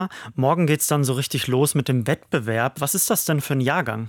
Morgen geht's dann so richtig los mit dem Wettbewerb. Was ist das denn für ein Jahrgang?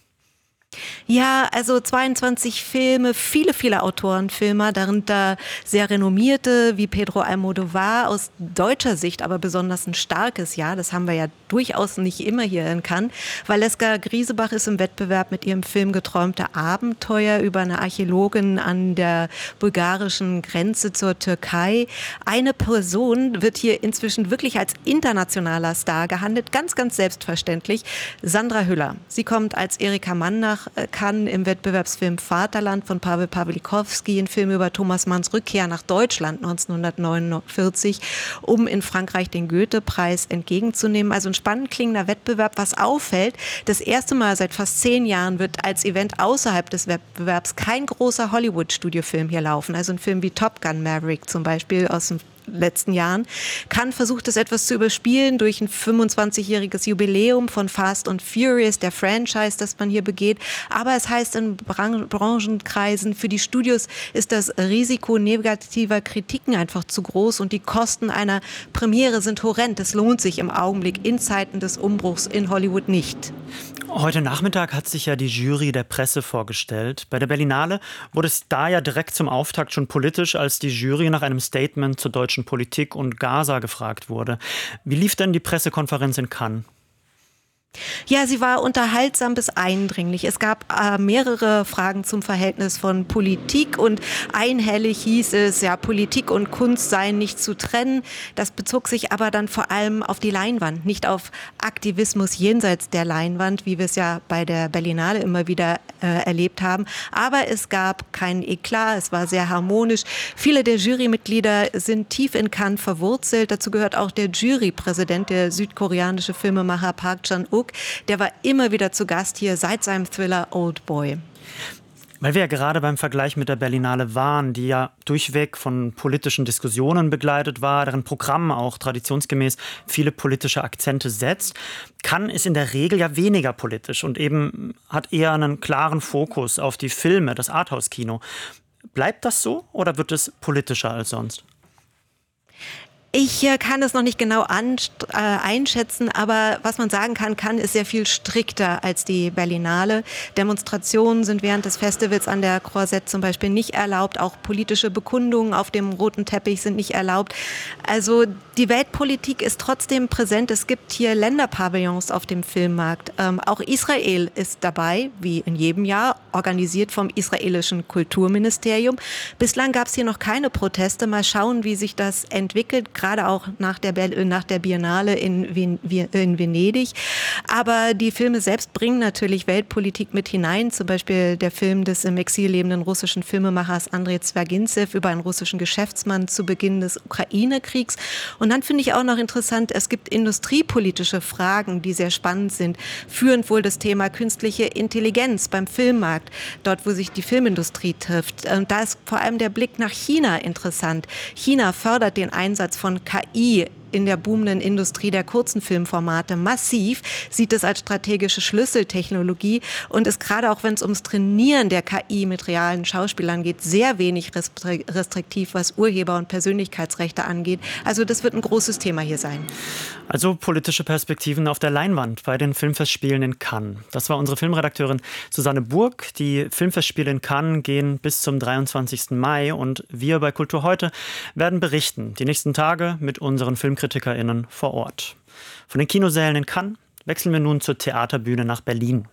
Ja, also 22 Filme, viele Autorenfilmer, darunter sehr renommierte wie Pedro Almodovar, aus deutscher Sicht aber besonders ein starkes Jahr. Das haben wir ja durchaus nicht immer hier in Cannes. Valeska Griesebach ist im Wettbewerb mit ihrem Film Geträumte Abenteuer über eine Archäologin an der bulgarischen Grenze zur Türkei. Eine Person wird hier inzwischen wirklich als internationaler Star gehandelt, ganz selbstverständlich. Sandra Hüller. Sie kommt als Erika Mann nach Cannes im Wettbewerbsfilm Vaterland von Paweł Pawlikowski, ein Film über Thomas Manns Rückkehr nach Deutschland 1949, um in Frankreich den Goethe-Preis entgegenzunehmen. Also ein spannend klingender Wettbewerb. Was auffällt, das erste Mal seit fast 10 Jahren wird als Event außerhalb des Wettbewerbs kein großer Hollywood-Studiofilm hier laufen. Also ein Film wie Top Gun Maverick zum Beispiel aus dem letzten Jahren. Cannes versucht es etwas zu überspielen durch ein 25-jähriges Jubiläum von Fast and Furious, der Franchise, das man hier begeht. Aber es heißt in Branchenkreisen, für die Studios ist das Risiko negativer Kritiken einfach zu groß und die Kosten einer Premiere sind horrend. Es lohnt sich im Augenblick in Zeiten des Umbruchs in Hollywood nicht. Heute Nachmittag hat sich ja die Jury der Presse vorgestellt. Bei der Berlinale wurde es da ja direkt zum Auftakt schon politisch, als die Jury nach einem Statement zur deutschen Politik und Gaza gefragt wurde. Wie lief denn die Pressekonferenz in Cannes? Ja, sie war unterhaltsam bis eindringlich. Es gab mehrere Fragen zum Verhältnis von Politik und einhellig hieß es, ja, Politik und Kunst seien nicht zu trennen. Das bezog sich aber dann vor allem auf die Leinwand, nicht auf Aktivismus jenseits der Leinwand, wie wir es ja bei der Berlinale immer wieder erlebt haben. Aber es gab keinen Eklat, es war sehr harmonisch. Viele der Jurymitglieder sind tief in Cannes verwurzelt. Dazu gehört auch der Jurypräsident, der südkoreanische Filmemacher Park Chan-wook. Der war immer wieder zu Gast hier seit seinem Thriller Old Boy. Weil wir ja gerade beim Vergleich mit der Berlinale waren, die ja durchweg von politischen Diskussionen begleitet war, deren Programm auch traditionsgemäß viele politische Akzente setzt, Cannes ist in der Regel ja weniger politisch und eben hat eher einen klaren Fokus auf die Filme, das Arthouse-Kino. Bleibt das so oder wird es politischer als sonst? Ich kann es noch nicht genau einschätzen, aber was man sagen kann, Cannes ist sehr viel strikter als die Berlinale. Demonstrationen sind während des Festivals an der Croisette zum Beispiel nicht erlaubt. Auch politische Bekundungen auf dem roten Teppich sind nicht erlaubt. Also die Weltpolitik ist trotzdem präsent. Es gibt hier Länderpavillons auf dem Filmmarkt. Auch Israel ist dabei, wie in jedem Jahr, organisiert vom israelischen Kulturministerium. Bislang gab es hier noch keine Proteste. Mal schauen, wie sich das entwickelt, gerade auch nach der Biennale in Venedig. Aber die Filme selbst bringen natürlich Weltpolitik mit hinein. Zum Beispiel der Film des im Exil lebenden russischen Filmemachers Andrei Zwergintsev über einen russischen Geschäftsmann zu Beginn des Ukraine-Kriegs. Und dann finde ich auch noch interessant, es gibt industriepolitische Fragen, die sehr spannend sind. Führend wohl das Thema künstliche Intelligenz beim Filmmarkt, dort wo sich die Filmindustrie trifft. Und da ist vor allem der Blick nach China interessant. China fördert den Einsatz von KI in der boomenden Industrie der kurzen Filmformate massiv, sieht es als strategische Schlüsseltechnologie und ist gerade auch, wenn es ums Trainieren der KI mit realen Schauspielern geht, sehr wenig restriktiv, was Urheber- und Persönlichkeitsrechte angeht. Also das wird ein großes Thema hier sein. Also politische Perspektiven auf der Leinwand bei den Filmfestspielen in Cannes. Das war unsere Filmredakteurin Susanne Burg. Die Filmfestspiele in Cannes gehen bis zum 23. Mai und wir bei Kultur heute werden berichten, die nächsten Tage mit unseren FilmkritikerInnen vor Ort. Von den Kinosälen in Cannes wechseln wir nun zur Theaterbühne nach Berlin.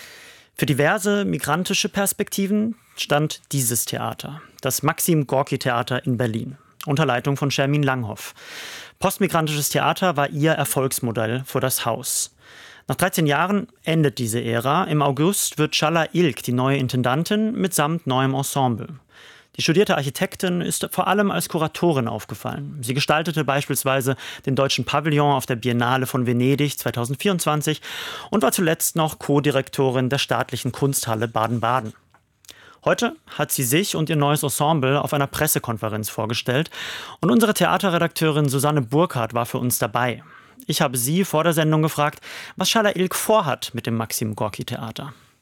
Für diverse migrantische Perspektiven stand dieses Theater, das Maxim-Gorki-Theater in Berlin, unter Leitung von Shermin Langhoff. Postmigrantisches Theater war ihr Erfolgsmodell für das Haus. Nach 13 Jahren endet diese Ära. Im August wird Çağla İlk die neue Intendantin mitsamt neuem Ensemble. Die studierte Architektin ist vor allem als Kuratorin aufgefallen. Sie gestaltete beispielsweise den deutschen Pavillon auf der Biennale von Venedig 2024 und war zuletzt noch Co-Direktorin der Staatlichen Kunsthalle Baden-Baden. Heute hat sie sich und ihr neues Ensemble auf einer Pressekonferenz vorgestellt und unsere Theaterredakteurin Susanne Burkhardt war für uns dabei. Ich habe sie vor der Sendung gefragt, was Çağla İlk vorhat mit dem Maxim-Gorki-Theater.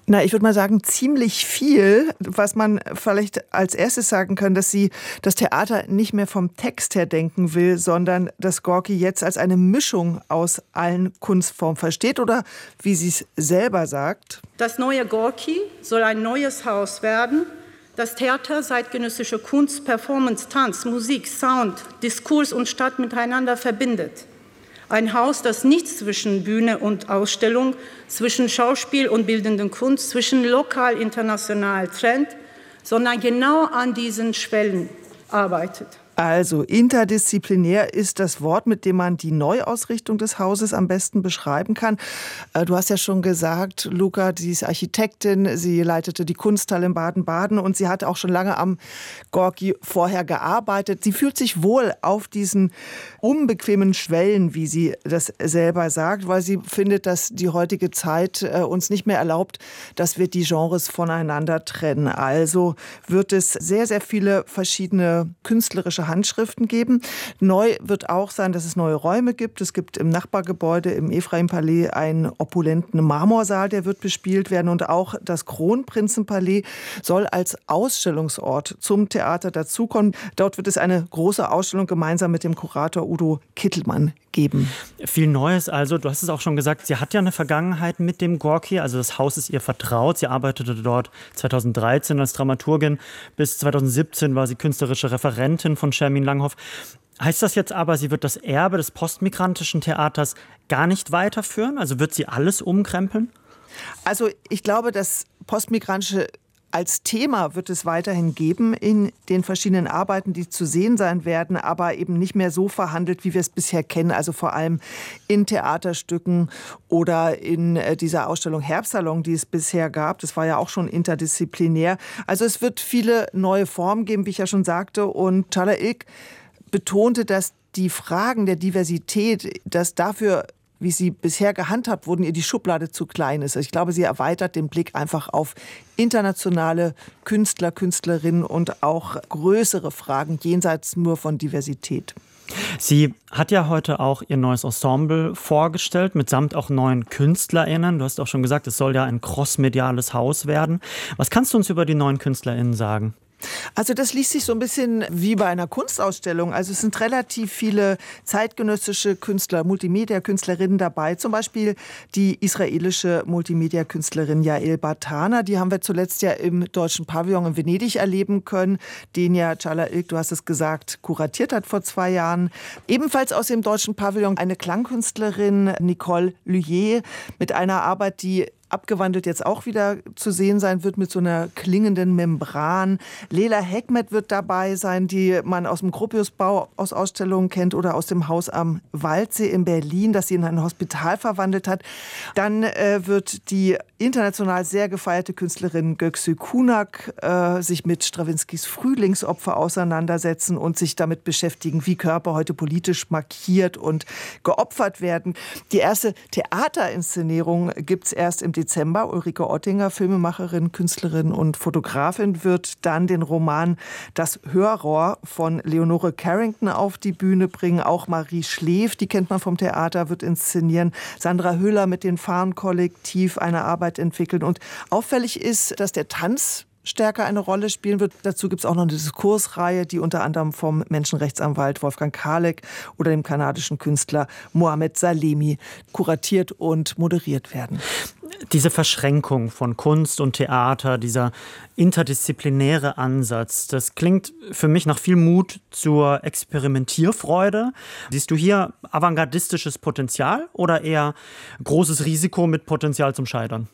Na, ich würde mal sagen, ziemlich viel. Was man vielleicht als erstes sagen kann, dass sie das Theater nicht mehr vom Text her denken will, sondern dass Gorki jetzt als eine Mischung aus allen Kunstformen versteht oder wie sie es selber sagt. Das neue Gorki soll ein neues Haus werden, das Theater, zeitgenössische Kunst, Performance, Tanz, Musik, Sound, Diskurs und Stadt miteinander verbindet. Ein Haus, das nichts zwischen Bühne und Ausstellung, zwischen Schauspiel und bildenden Kunst, zwischen lokal, international trennt, sondern genau an diesen Schwellen arbeitet. Also interdisziplinär ist das Wort, mit dem man die Neuausrichtung des Hauses am besten beschreiben kann. Du hast ja schon gesagt, Luca, sie ist Architektin, sie leitete die Kunsthalle in Baden-Baden und sie hat auch schon lange am Gorki vorher gearbeitet. Sie fühlt sich wohl auf diesen unbequemen Schwellen, wie sie das selber sagt, weil sie findet, dass die heutige Zeit uns nicht mehr erlaubt, dass wir die Genres voneinander trennen. Also wird es sehr, sehr viele verschiedene künstlerische Handschriften geben. Neu wird auch sein, dass es neue Räume gibt. Es gibt im Nachbargebäude im Ephraim-Palais einen opulenten Marmorsaal, der wird bespielt werden. Und auch das Kronprinzenpalais soll als Ausstellungsort zum Theater dazukommen. Dort wird es eine große Ausstellung gemeinsam mit dem Kurator Udo Kittelmann geben. Viel Neues also. Du hast es auch schon gesagt, sie hat ja eine Vergangenheit mit dem Gorki. Also das Haus ist ihr vertraut. Sie arbeitete dort 2013 als Dramaturgin. Bis 2017 war sie künstlerische Referentin von Schermin Langhoff. Heißt das jetzt aber, sie wird das Erbe des postmigrantischen Theaters gar nicht weiterführen? Also wird sie alles umkrempeln? Also ich glaube, das postmigrantische als Thema wird es weiterhin geben in den verschiedenen Arbeiten, die zu sehen sein werden, aber eben nicht mehr so verhandelt, wie wir es bisher kennen. Also vor allem in Theaterstücken oder in dieser Ausstellung Herbstsalon, die es bisher gab. Das war ja auch schon interdisziplinär. Also es wird viele neue Formen geben, wie ich ja schon sagte. Und Çağla İlk betonte, dass die Fragen der Diversität, dass dafür, wie sie bisher gehandhabt wurden, ihr die Schublade zu klein ist. Ich glaube, sie erweitert den Blick einfach auf internationale Künstler, Künstlerinnen und auch größere Fragen jenseits nur von Diversität. Sie hat ja heute auch ihr neues Ensemble vorgestellt, mitsamt auch neuen KünstlerInnen. Du hast auch schon gesagt, es soll ja ein crossmediales Haus werden. Was kannst du uns über die neuen KünstlerInnen sagen? Also das liest sich so ein bisschen wie bei einer Kunstausstellung. Also es sind relativ viele zeitgenössische Künstler, Multimedia-Künstlerinnen dabei. Zum Beispiel die israelische Multimedia-Künstlerin Yael Bartana. Die haben wir zuletzt ja im Deutschen Pavillon in Venedig erleben können, den ja Çağla İlk, du hast es gesagt, kuratiert hat vor 2 Jahren. Ebenfalls aus dem Deutschen Pavillon eine Klangkünstlerin, Nicole Lüyer, mit einer Arbeit, die abgewandelt jetzt auch wieder zu sehen sein wird mit so einer klingenden Membran. Lela Hekmet wird dabei sein, die man aus dem Gropiusbau aus Ausstellungen kennt oder aus dem Haus am Waldsee in Berlin, das sie in ein Hospital verwandelt hat. Dann wird die international sehr gefeierte Künstlerin Göksu Kunak sich mit Strawinskys Frühlingsopfer auseinandersetzen und sich damit beschäftigen, wie Körper heute politisch markiert und geopfert werden. Die erste Theaterinszenierung gibt es erst im Dezember. Ulrike Ottinger, Filmemacherin, Künstlerin und Fotografin, wird dann den Roman Das Hörrohr von Leonore Carrington auf die Bühne bringen. Auch Marie Schläf, die kennt man vom Theater, wird inszenieren. Sandra Hüller mit dem Farn-Kollektiv eine Arbeit entwickeln. Und auffällig ist, dass der Tanz stärker eine Rolle spielen wird. Dazu gibt es auch noch eine Diskursreihe, die unter anderem vom Menschenrechtsanwalt Wolfgang Kalek oder dem kanadischen Künstler Mohamed Salemi kuratiert und moderiert werden. Diese Verschränkung von Kunst und Theater, dieser interdisziplinäre Ansatz, das klingt für mich nach viel Mut zur Experimentierfreude. Siehst du hier avantgardistisches Potenzial oder eher großes Risiko mit Potenzial zum Scheitern?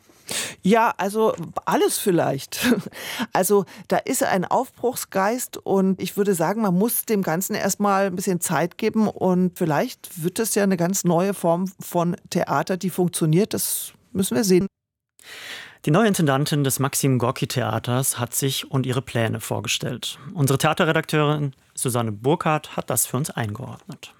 Ja, also alles vielleicht. Also da ist ein Aufbruchsgeist und ich würde sagen, man muss dem Ganzen erstmal ein bisschen Zeit geben und vielleicht wird es ja eine ganz neue Form von Theater, die funktioniert. Das müssen wir sehen. Die neue Intendantin des Maxim Gorki Theaters hat sich und ihre Pläne vorgestellt. Unsere Theaterredakteurin Susanne Burkhardt hat das für uns eingeordnet.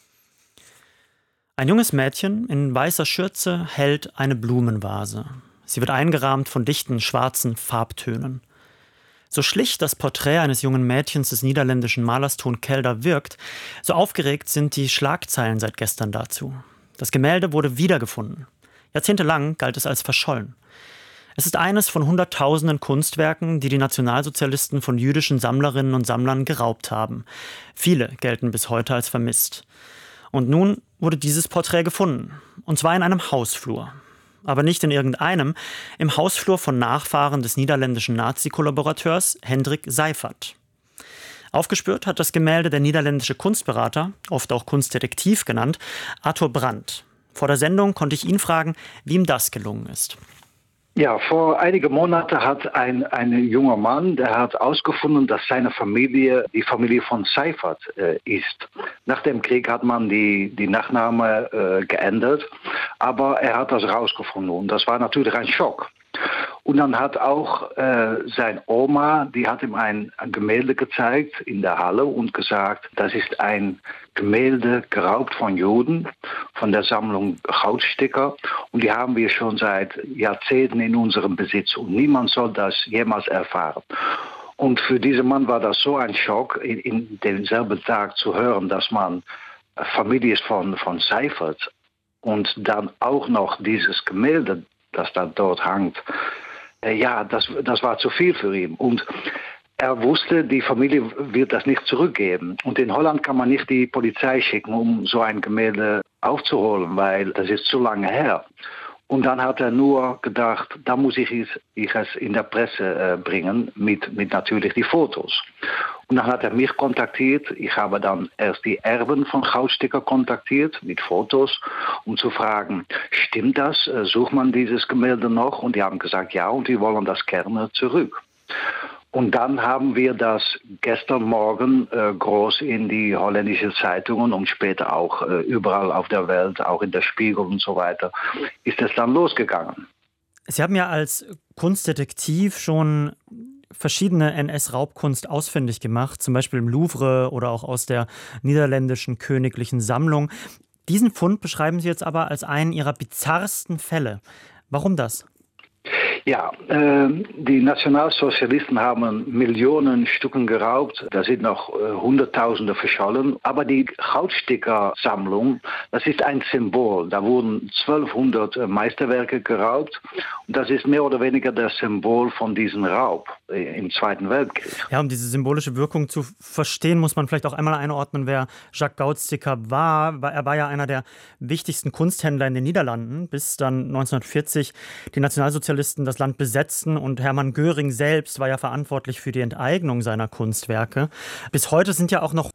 Ein junges Mädchen in weißer Schürze hält eine Blumenvase. Sie wird eingerahmt von dichten, schwarzen Farbtönen. So schlicht das Porträt eines jungen Mädchens des niederländischen Malers Toon Kelder wirkt, so aufgeregt sind die Schlagzeilen seit gestern dazu. Das Gemälde wurde wiedergefunden. Jahrzehntelang galt es als verschollen. Es ist eines von Hunderttausenden Kunstwerken, die die Nationalsozialisten von jüdischen Sammlerinnen und Sammlern geraubt haben. Viele gelten bis heute als vermisst. Und nun wurde dieses Porträt gefunden, und zwar in einem Hausflur. Aber nicht in irgendeinem, im Hausflur von Nachfahren des niederländischen Nazi-Kollaborateurs Hendrik Seyferth. Aufgespürt hat das Gemälde der niederländische Kunstberater, oft auch Kunstdetektiv genannt, Arthur Brandt. Vor der Sendung konnte ich ihn fragen, wie ihm das gelungen ist. Ja, vor einigen Monaten hat ein junger Mann, der hat ausgefunden, dass seine Familie die Familie von Seyferth ist. Nach dem Krieg hat man die Nachname geändert, aber er hat das rausgefunden und das war natürlich ein Schock. Und dann hat auch seine Oma, die hat ihm ein Gemälde gezeigt in der Halle und gesagt, das ist ein Gemälde geraubt von Juden, von der Sammlung Goudsticker. Und die haben wir schon seit Jahrzehnten in unserem Besitz und niemand soll das jemals erfahren. Und für diesen Mann war das so ein Schock, in demselben Tag zu hören, dass man Familie ist von Seyferth und dann auch noch dieses Gemälde, das da dort hängt. Das war zu viel für ihn. Und er wusste, die Familie wird das nicht zurückgeben. Und in Holland kann man nicht die Polizei schicken, um so ein Gemälde aufzuholen, weil das ist zu lange her. Und dann hat er nur gedacht, da muss ich es in der Presse bringen, mit natürlich die Fotos. Und dann hat er mich kontaktiert. Ich habe dann erst die Erben von Goudsticker kontaktiert mit Fotos, um zu fragen, stimmt das? Sucht man dieses Gemälde noch? Und die haben gesagt, ja, und die wollen das gerne zurück. Und dann haben wir das gestern Morgen groß in die holländischen Zeitungen und später auch überall auf der Welt, auch in der Spiegel und so weiter, ist es dann losgegangen. Sie haben ja als Kunstdetektiv schon verschiedene NS-Raubkunst ausfindig gemacht, zum Beispiel im Louvre oder auch aus der niederländischen königlichen Sammlung. Diesen Fund beschreiben Sie jetzt aber als einen Ihrer bizarrsten Fälle. Warum das? Ja, die Nationalsozialisten haben Millionen Stücken geraubt. Da sind noch Hunderttausende verschollen. Aber die Goudsticker-Sammlung, das ist ein Symbol. Da wurden 1200 Meisterwerke geraubt. Und das ist mehr oder weniger das Symbol von diesem Raub im Zweiten Weltkrieg. Ja, um diese symbolische Wirkung zu verstehen, muss man vielleicht auch einmal einordnen, wer Jacques Goudsticker war. Er war ja einer der wichtigsten Kunsthändler in den Niederlanden, bis dann 1940 die Nationalsozialisten das Land besetzten und Hermann Göring selbst war ja verantwortlich für die Enteignung seiner Kunstwerke. Bis heute sind ja auch noch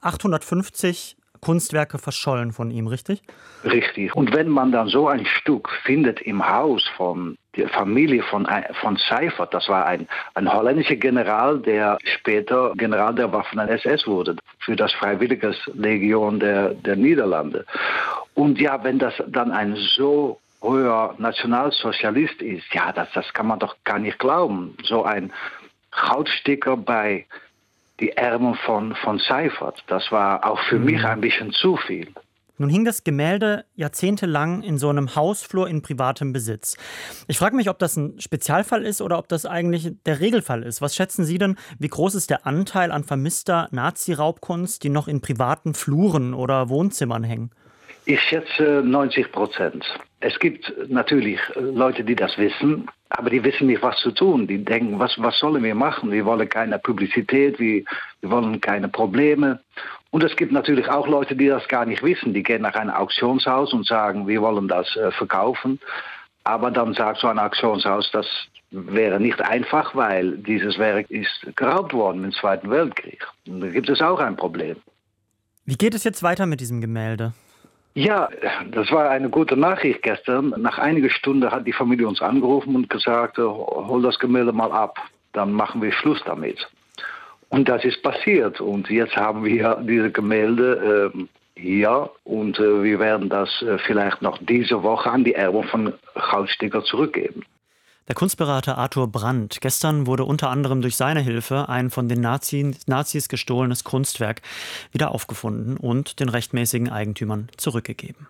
850 Kunstwerke verschollen von ihm, richtig? Richtig. Und wenn man dann so ein Stück findet im Haus von der Familie von Seyferth, das war ein holländischer General, der später General der Waffen-SS wurde, für das Freiwilliges Legion der Niederlande. Und ja, wenn das dann ein so hoher Nationalsozialist ist, ja, das kann man doch gar nicht glauben. So ein Goudsticker bei die Erben von Seyferth, das war auch für mich ein bisschen zu viel. Nun hing das Gemälde jahrzehntelang in so einem Hausflur in privatem Besitz. Ich frage mich, ob das ein Spezialfall ist oder ob das eigentlich der Regelfall ist. Was schätzen Sie denn, wie groß ist der Anteil an vermisster Nazi-Raubkunst, die noch in privaten Fluren oder Wohnzimmern hängen? Ich schätze 90%. Es gibt natürlich Leute, die das wissen, aber die wissen nicht, was zu tun. Die denken, was sollen wir machen? Wir wollen keine Publizität, wir wollen keine Probleme. Und es gibt natürlich auch Leute, die das gar nicht wissen. Die gehen nach einem Auktionshaus und sagen, wir wollen das verkaufen. Aber dann sagt so ein Auktionshaus, das wäre nicht einfach, weil dieses Werk ist geraubt worden im Zweiten Weltkrieg. Und da gibt es auch ein Problem. Wie geht es jetzt weiter mit diesem Gemälde? Ja, das war eine gute Nachricht gestern. Nach einigen Stunden hat die Familie uns angerufen und gesagt, hol das Gemälde mal ab, dann machen wir Schluss damit. Und das ist passiert. Und jetzt haben wir diese Gemälde hier und wir werden das vielleicht noch diese Woche an die Erben von Goudsticker zurückgeben. Der Kunstberater Arthur Brandt. Gestern wurde unter anderem durch seine Hilfe ein von den Nazis gestohlenes Kunstwerk wieder aufgefunden und den rechtmäßigen Eigentümern zurückgegeben.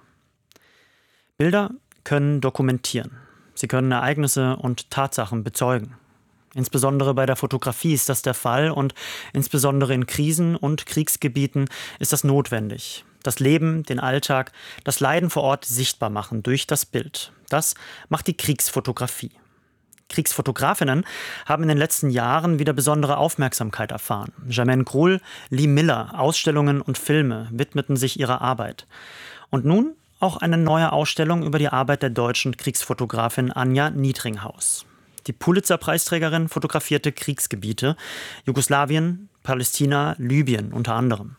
Bilder können dokumentieren. Sie können Ereignisse und Tatsachen bezeugen. Insbesondere bei der Fotografie ist das der Fall und insbesondere in Krisen- und Kriegsgebieten ist das notwendig. Das Leben, den Alltag, das Leiden vor Ort sichtbar machen durch das Bild. Das macht die Kriegsfotografie. Kriegsfotografinnen haben in den letzten Jahren wieder besondere Aufmerksamkeit erfahren. Germaine Gruhl, Lee Miller, Ausstellungen und Filme widmeten sich ihrer Arbeit. Und nun auch eine neue Ausstellung über die Arbeit der deutschen Kriegsfotografin Anja Niedringhaus. Die Pulitzer-Preisträgerin fotografierte Kriegsgebiete, Jugoslawien, Palästina, Libyen unter anderem.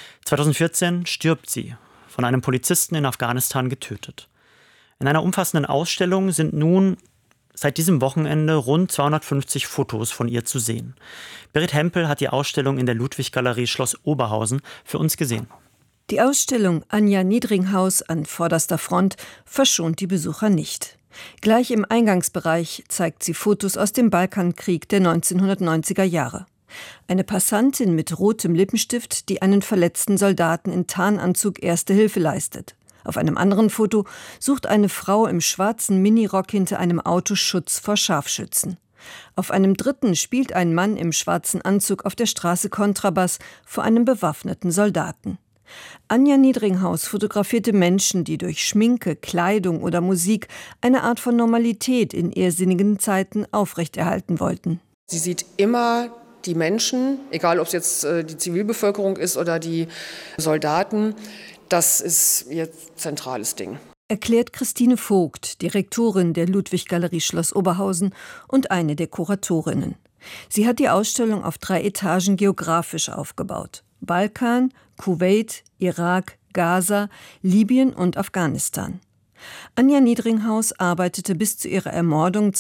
2014 stirbt sie, von einem Polizisten in Afghanistan getötet. In einer umfassenden Ausstellung sind nun seit diesem Wochenende rund 250 Fotos von ihr zu sehen. Berit Hempel hat die Ausstellung in der Ludwig-Galerie Schloss Oberhausen für uns gesehen. Die Ausstellung Anja Niedringhaus an vorderster Front verschont die Besucher nicht. Gleich im Eingangsbereich zeigt sie Fotos aus dem Balkankrieg der 1990er Jahre. Eine Passantin mit rotem Lippenstift, die einen verletzten Soldaten in Tarnanzug Erste Hilfe leistet. Auf einem anderen Foto sucht eine Frau im schwarzen Minirock hinter einem Auto Schutz vor Scharfschützen. Auf einem dritten spielt ein Mann im schwarzen Anzug auf der Straße Kontrabass vor einem bewaffneten Soldaten. Anja Niedringhaus fotografierte Menschen, die durch Schminke, Kleidung oder Musik eine Art von Normalität in irrsinnigen Zeiten aufrechterhalten wollten. Sie sieht immer die Menschen, egal ob es jetzt die Zivilbevölkerung ist oder die Soldaten, das ist ihr zentrales Ding. Erklärt Christine Vogt, Direktorin der Ludwig-Galerie Schloss Oberhausen und eine der Kuratorinnen. Sie hat die Ausstellung auf 3 Etagen geografisch aufgebaut. Balkan, Kuwait, Irak, Gaza, Libyen und Afghanistan. Anja Niedringhaus arbeitete bis zu ihrer Ermordung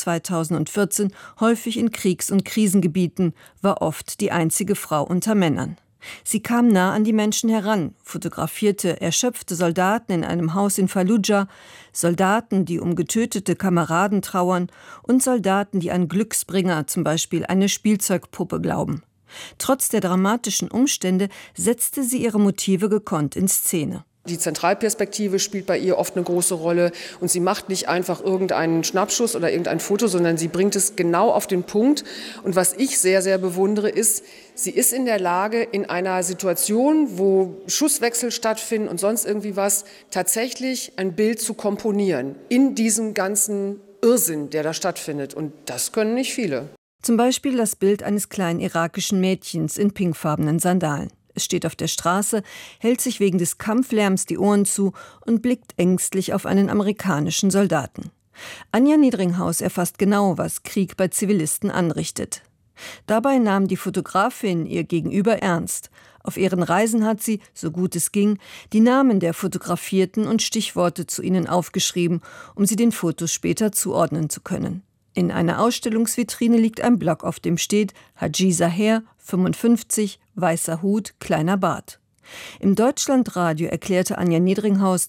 2014 häufig in Kriegs- und Krisengebieten, war oft die einzige Frau unter Männern. Sie kam nah an die Menschen heran, fotografierte erschöpfte Soldaten in einem Haus in Fallujah, Soldaten, die um getötete Kameraden trauern und Soldaten, die an Glücksbringer, zum Beispiel eine Spielzeugpuppe, glauben. Trotz der dramatischen Umstände setzte sie ihre Motive gekonnt in Szene. Die Zentralperspektive spielt bei ihr oft eine große Rolle und sie macht nicht einfach irgendeinen Schnappschuss oder irgendein Foto, sondern sie bringt es genau auf den Punkt. Und was ich sehr, sehr bewundere, ist, sie ist in der Lage, in einer Situation, wo Schusswechsel stattfinden und sonst irgendwie was, tatsächlich ein Bild zu komponieren in diesem ganzen Irrsinn, der da stattfindet. Und das können nicht viele. Zum Beispiel das Bild eines kleinen irakischen Mädchens in pinkfarbenen Sandalen. Es steht auf der Straße, hält sich wegen des Kampflärms die Ohren zu und blickt ängstlich auf einen amerikanischen Soldaten. Anja Niedringhaus erfasst genau, was Krieg bei Zivilisten anrichtet. Dabei nahm die Fotografin ihr Gegenüber ernst. Auf ihren Reisen hat sie, so gut es ging, die Namen der Fotografierten und Stichworte zu ihnen aufgeschrieben, um sie den Fotos später zuordnen zu können. In einer Ausstellungsvitrine liegt ein Block, auf dem steht Haji Saher, 55, weißer Hut, kleiner Bart. Im Deutschlandradio erklärte Anja Niedringhaus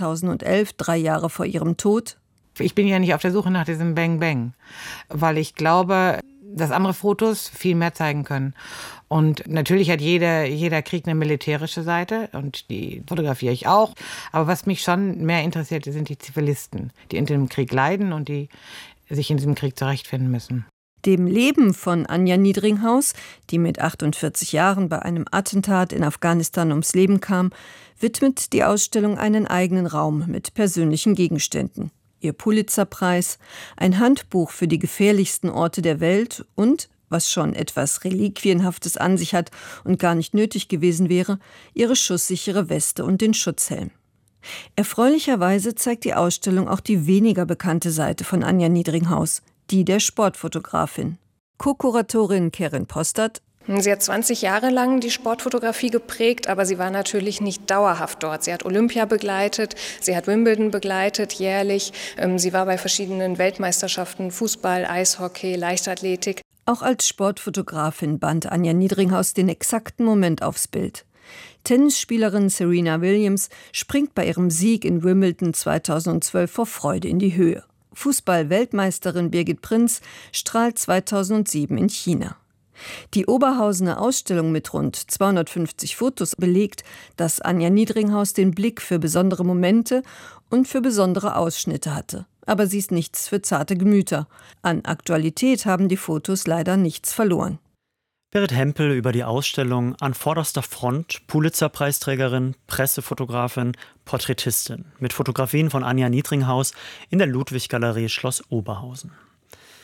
2011, 3 Jahre vor ihrem Tod: Ich bin ja nicht auf der Suche nach diesem Bang Bang, weil ich glaube, dass andere Fotos viel mehr zeigen können. Und natürlich hat jeder Krieg eine militärische Seite und die fotografiere ich auch. Aber was mich schon mehr interessiert, sind die Zivilisten, die in dem Krieg leiden und die sich in diesem Krieg zurechtfinden müssen. Dem Leben von Anja Niedringhaus, die mit 48 Jahren bei einem Attentat in Afghanistan ums Leben kam, widmet die Ausstellung einen eigenen Raum mit persönlichen Gegenständen. Ihr Pulitzerpreis, ein Handbuch für die gefährlichsten Orte der Welt und, was schon etwas Reliquienhaftes an sich hat und gar nicht nötig gewesen wäre, ihre schusssichere Weste und den Schutzhelm. Erfreulicherweise zeigt die Ausstellung auch die weniger bekannte Seite von Anja Niedringhaus, die der Sportfotografin. Co-Kuratorin Karin Postert: Sie hat 20 Jahre lang die Sportfotografie geprägt, aber sie war natürlich nicht dauerhaft dort. Sie hat Olympia begleitet, sie hat Wimbledon begleitet jährlich. Sie war bei verschiedenen Weltmeisterschaften, Fußball, Eishockey, Leichtathletik. Auch als Sportfotografin band Anja Niedringhaus den exakten Moment aufs Bild. Tennisspielerin Serena Williams springt bei ihrem Sieg in Wimbledon 2012 vor Freude in die Höhe. Fußball-Weltmeisterin Birgit Prinz strahlt 2007 in China. Die Oberhausener Ausstellung mit rund 250 Fotos belegt, dass Anja Niedringhaus den Blick für besondere Momente und für besondere Ausschnitte hatte. Aber sie ist nichts für zarte Gemüter. An Aktualität haben die Fotos leider nichts verloren. Berit Hempel über die Ausstellung An vorderster Front, Pulitzer-Preisträgerin, Pressefotografin, Porträtistin mit Fotografien von Anja Niedringhaus in der Ludwig-Galerie Schloss Oberhausen.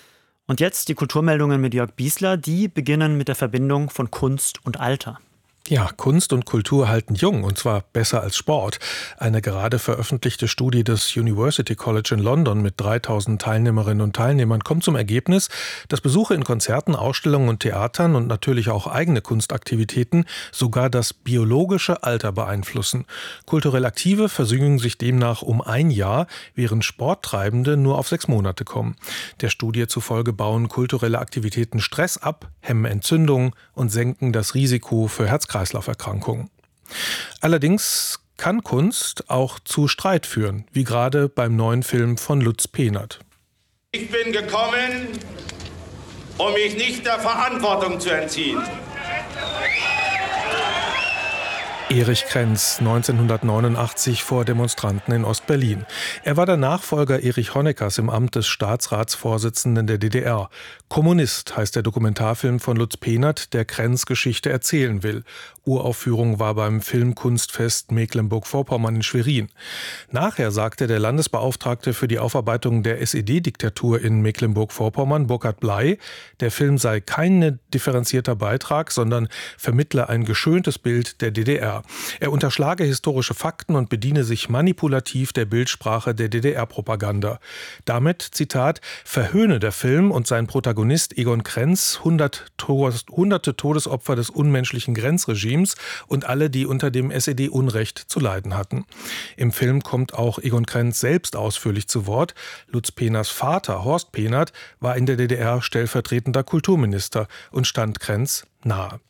Und jetzt die Kulturmeldungen mit Jörg Biesler, die beginnen mit der Verbindung von Kunst und Alter. Ja, Kunst und Kultur halten jung, und zwar besser als Sport. Eine gerade veröffentlichte Studie des University College in London mit 3000 Teilnehmerinnen und Teilnehmern kommt zum Ergebnis, dass Besuche in Konzerten, Ausstellungen und Theatern und natürlich auch eigene Kunstaktivitäten sogar das biologische Alter beeinflussen. Kulturell Aktive versüngen sich demnach um 1 Jahr, während Sporttreibende nur auf 6 Monate kommen. Der Studie zufolge bauen kulturelle Aktivitäten Stress ab, hemmen Entzündungen und senken das Risiko für Herz-Kreislauf-Erkrankungen. Allerdings kann Kunst auch zu Streit führen, wie gerade beim neuen Film von Lutz Pehnert. Ich bin gekommen, um mich nicht der Verantwortung zu entziehen. Erich Krenz, 1989 vor Demonstranten in Ostberlin. Er war der Nachfolger Erich Honeckers im Amt des Staatsratsvorsitzenden der DDR. Kommunist heißt der Dokumentarfilm von Lutz Pehnert, der Krenz Geschichte erzählen will. Uraufführung war beim Filmkunstfest Mecklenburg-Vorpommern in Schwerin. Nachher sagte der Landesbeauftragte für die Aufarbeitung der SED-Diktatur in Mecklenburg-Vorpommern, Burkhard Bley, der Film sei kein differenzierter Beitrag, sondern vermittle ein geschöntes Bild der DDR. Er unterschlage historische Fakten und bediene sich manipulativ der Bildsprache der DDR-Propaganda. Damit, Zitat, verhöhne der Film und sein Protagonist Egon Krenz hunderte Todesopfer des unmenschlichen Grenzregimes und alle, die unter dem SED-Unrecht zu leiden hatten. Im Film kommt auch Egon Krenz selbst ausführlich zu Wort. Lutz Pehnerts Vater, Horst Pehnert, war in der DDR stellvertretender Kulturminister und stand Krenz nahe.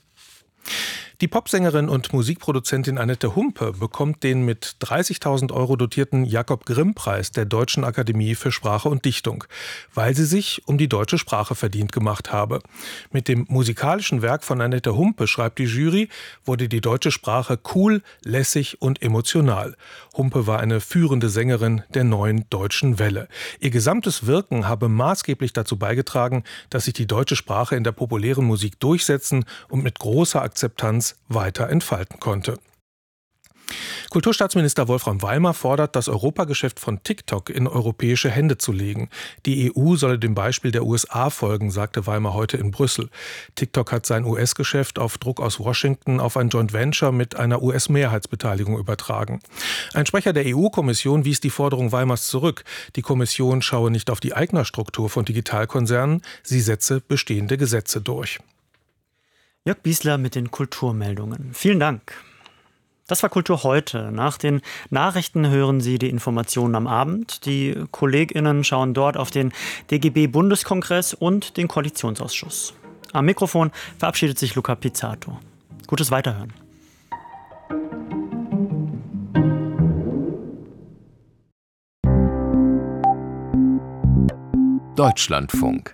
Die Popsängerin und Musikproduzentin Annette Humpe bekommt den mit 30.000 € dotierten Jakob-Grimm-Preis der Deutschen Akademie für Sprache und Dichtung, weil sie sich um die deutsche Sprache verdient gemacht habe. Mit dem musikalischen Werk von Annette Humpe, schreibt die Jury, wurde die deutsche Sprache cool, lässig und emotional. Humpe war eine führende Sängerin der neuen deutschen Welle. Ihr gesamtes Wirken habe maßgeblich dazu beigetragen, dass sich die deutsche Sprache in der populären Musik durchsetzen und mit großer Akzeptanz weiter entfalten konnte. Kulturstaatsminister Wolfram Weimar fordert, das Europageschäft von TikTok in europäische Hände zu legen. Die EU solle dem Beispiel der USA folgen, sagte Weimar heute in Brüssel. TikTok hat sein US-Geschäft auf Druck aus Washington auf ein Joint Venture mit einer US-Mehrheitsbeteiligung übertragen. Ein Sprecher der EU-Kommission wies die Forderung Weimars zurück. Die Kommission schaue nicht auf die Eignerstruktur von Digitalkonzernen, sie setze bestehende Gesetze durch. Jörg Biesler mit den Kulturmeldungen. Vielen Dank. Das war Kultur heute. Nach den Nachrichten hören Sie die Informationen am Abend. Die KollegInnen schauen dort auf den DGB-Bundeskongress und den Koalitionsausschuss. Am Mikrofon verabschiedet sich Luca Pizzato. Gutes Weiterhören. Deutschlandfunk.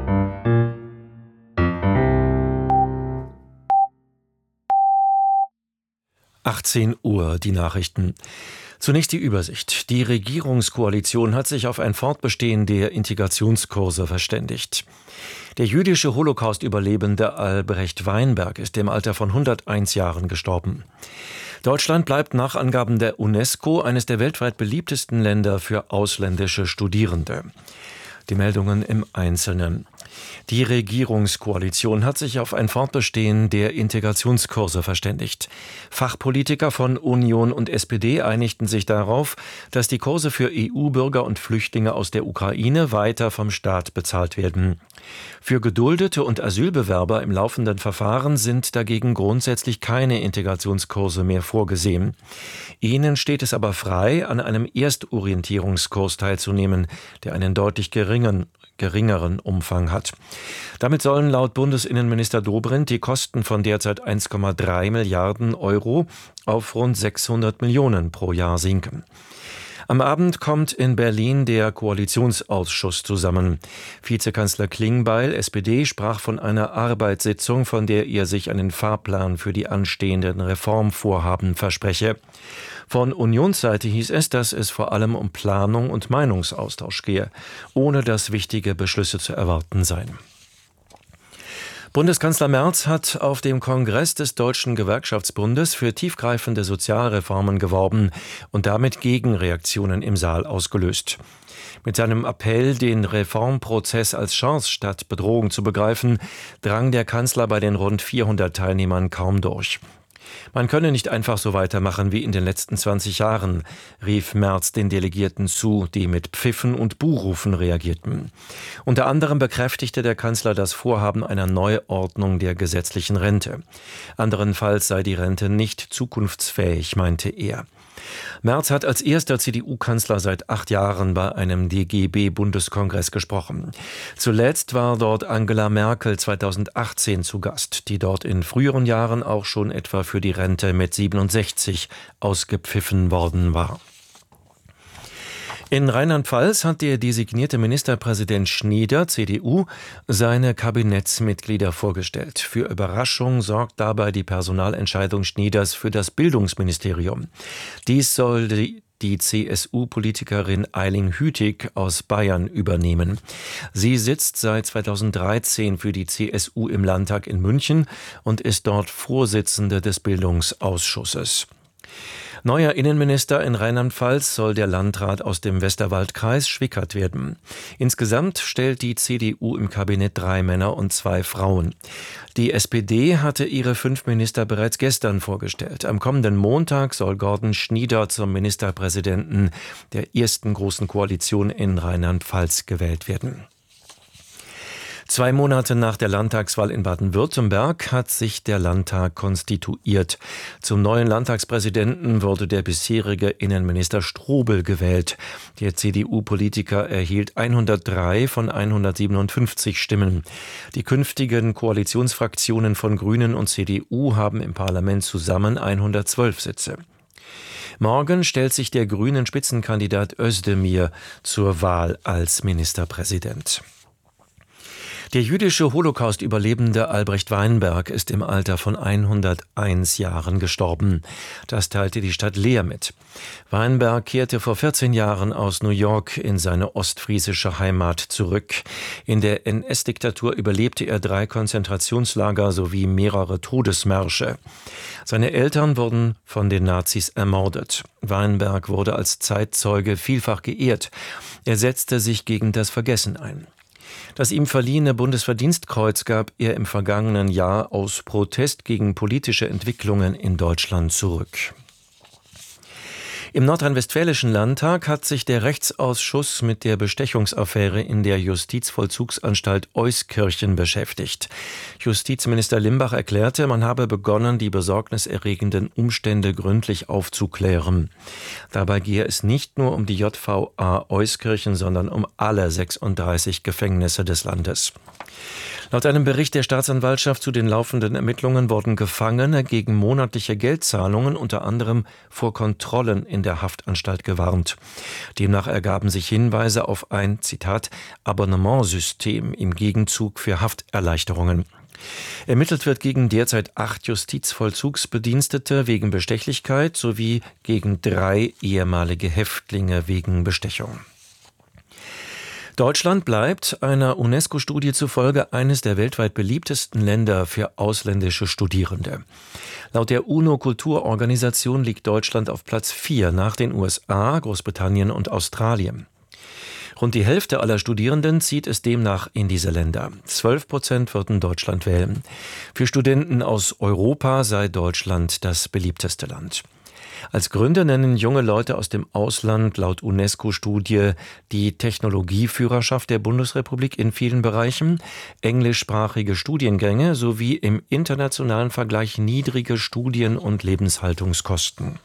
Uhr, die Nachrichten. Zunächst die Übersicht. Die Regierungskoalition hat sich auf ein Fortbestehen der Integrationskurse verständigt. Der jüdische Holocaust-Überlebende Albrecht Weinberg ist im Alter von 101 Jahren gestorben. Deutschland bleibt nach Angaben der UNESCO eines der weltweit beliebtesten Länder für ausländische Studierende. Die Meldungen im Einzelnen. Die Regierungskoalition hat sich auf ein Fortbestehen der Integrationskurse verständigt. Fachpolitiker von Union und SPD einigten sich darauf, dass die Kurse für EU-Bürger und Flüchtlinge aus der Ukraine weiter vom Staat bezahlt werden. Für Geduldete und Asylbewerber im laufenden Verfahren sind dagegen grundsätzlich keine Integrationskurse mehr vorgesehen. Ihnen steht es aber frei, an einem Erstorientierungskurs teilzunehmen, der einen deutlich geringeren Umfang hat. Damit sollen laut Bundesinnenminister Dobrindt die Kosten von derzeit 1,3 Milliarden € auf rund 600 Millionen pro Jahr sinken. Am Abend kommt in Berlin der Koalitionsausschuss zusammen. Vizekanzler Klingbeil, SPD, sprach von einer Arbeitssitzung, von der er sich einen Fahrplan für die anstehenden Reformvorhaben verspreche. Von Unionsseite hieß es, dass es vor allem um Planung und Meinungsaustausch gehe, ohne dass wichtige Beschlüsse zu erwarten seien. Bundeskanzler Merz hat auf dem Kongress des Deutschen Gewerkschaftsbundes für tiefgreifende Sozialreformen geworben und damit Gegenreaktionen im Saal ausgelöst. Mit seinem Appell, den Reformprozess als Chance statt Bedrohung zu begreifen, drang der Kanzler bei den rund 400 Teilnehmern kaum durch. Man könne nicht einfach so weitermachen wie in den letzten 20 Jahren, rief Merz den Delegierten zu, die mit Pfiffen und Buhrufen reagierten. Unter anderem bekräftigte der Kanzler das Vorhaben einer Neuordnung der gesetzlichen Rente. Anderenfalls sei die Rente nicht zukunftsfähig, meinte er. Merz hat als erster CDU-Kanzler seit 8 Jahren bei einem DGB-Bundeskongress gesprochen. Zuletzt war dort Angela Merkel 2018 zu Gast, die dort in früheren Jahren auch schon etwa für die Rente mit 67 ausgepfiffen worden war. In Rheinland-Pfalz hat der designierte Ministerpräsident Schnieder, CDU, seine Kabinettsmitglieder vorgestellt. Für Überraschung sorgt dabei die Personalentscheidung Schnieders für das Bildungsministerium. Dies soll die CSU-Politikerin Eiling Hütig aus Bayern übernehmen. Sie sitzt seit 2013 für die CSU im Landtag in München und ist dort Vorsitzende des Bildungsausschusses. Neuer Innenminister in Rheinland-Pfalz soll der Landrat aus dem Westerwaldkreis Schwickert werden. Insgesamt stellt die CDU im Kabinett 3 Männer und 2 Frauen. Die SPD hatte ihre 5 Minister bereits gestern vorgestellt. Am kommenden Montag soll Gordon Schnieder zum Ministerpräsidenten der ersten großen Koalition in Rheinland-Pfalz gewählt werden. 2 Monate nach der Landtagswahl in Baden-Württemberg hat sich der Landtag konstituiert. Zum neuen Landtagspräsidenten wurde der bisherige Innenminister Strobel gewählt. Der CDU-Politiker erhielt 103 von 157 Stimmen. Die künftigen Koalitionsfraktionen von Grünen und CDU haben im Parlament zusammen 112 Sitze. Morgen stellt sich der grünen Spitzenkandidat Özdemir zur Wahl als Ministerpräsident. Der jüdische Holocaust-Überlebende Albrecht Weinberg ist im Alter von 101 Jahren gestorben. Das teilte die Stadt Leer mit. Weinberg kehrte vor 14 Jahren aus New York in seine ostfriesische Heimat zurück. In der NS-Diktatur überlebte er 3 Konzentrationslager sowie mehrere Todesmärsche. Seine Eltern wurden von den Nazis ermordet. Weinberg wurde als Zeitzeuge vielfach geehrt. Er setzte sich gegen das Vergessen ein. Das ihm verliehene Bundesverdienstkreuz gab er im vergangenen Jahr aus Protest gegen politische Entwicklungen in Deutschland zurück. Im nordrhein-westfälischen Landtag hat sich der Rechtsausschuss mit der Bestechungsaffäre in der Justizvollzugsanstalt Euskirchen beschäftigt. Justizminister Limbach erklärte, man habe begonnen, die besorgniserregenden Umstände gründlich aufzuklären. Dabei gehe es nicht nur um die JVA Euskirchen, sondern um alle 36 Gefängnisse des Landes. Laut einem Bericht der Staatsanwaltschaft zu den laufenden Ermittlungen wurden Gefangene gegen monatliche Geldzahlungen unter anderem vor Kontrollen in der Haftanstalt gewarnt. Demnach ergaben sich Hinweise auf ein, Zitat, Abonnementsystem im Gegenzug für Hafterleichterungen. Ermittelt wird gegen derzeit 8 Justizvollzugsbedienstete wegen Bestechlichkeit sowie gegen 3 ehemalige Häftlinge wegen Bestechung. Deutschland bleibt einer UNESCO-Studie zufolge eines der weltweit beliebtesten Länder für ausländische Studierende. Laut der UNO-Kulturorganisation liegt Deutschland auf Platz 4 nach den USA, Großbritannien und Australien. Rund die Hälfte aller Studierenden zieht es demnach in diese Länder. 12% würden Deutschland wählen. Für Studenten aus Europa sei Deutschland das beliebteste Land. Als Gründe nennen junge Leute aus dem Ausland laut UNESCO-Studie die Technologieführerschaft der Bundesrepublik in vielen Bereichen, englischsprachige Studiengänge sowie im internationalen Vergleich niedrige Studien- und Lebenshaltungskosten.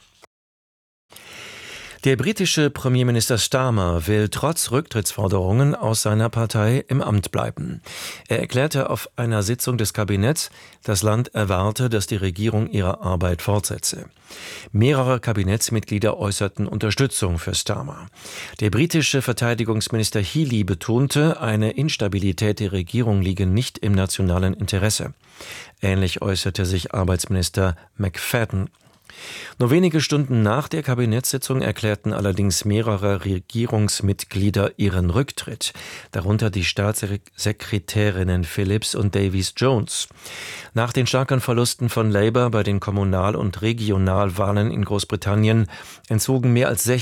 Der britische Premierminister Starmer will trotz Rücktrittsforderungen aus seiner Partei im Amt bleiben. Er erklärte auf einer Sitzung des Kabinetts, das Land erwarte, dass die Regierung ihre Arbeit fortsetze. Mehrere Kabinettsmitglieder äußerten Unterstützung für Starmer. Der britische Verteidigungsminister Healey betonte, eine Instabilität der Regierung liege nicht im nationalen Interesse. Ähnlich äußerte sich Arbeitsminister McFadden. Nur wenige Stunden nach der Kabinettssitzung erklärten allerdings mehrere Regierungsmitglieder ihren Rücktritt, darunter die Staatssekretärinnen Phillips und Davies-Jones. Nach den starken Verlusten von Labour bei den Kommunal- und Regionalwahlen in Großbritannien entzogen mehr als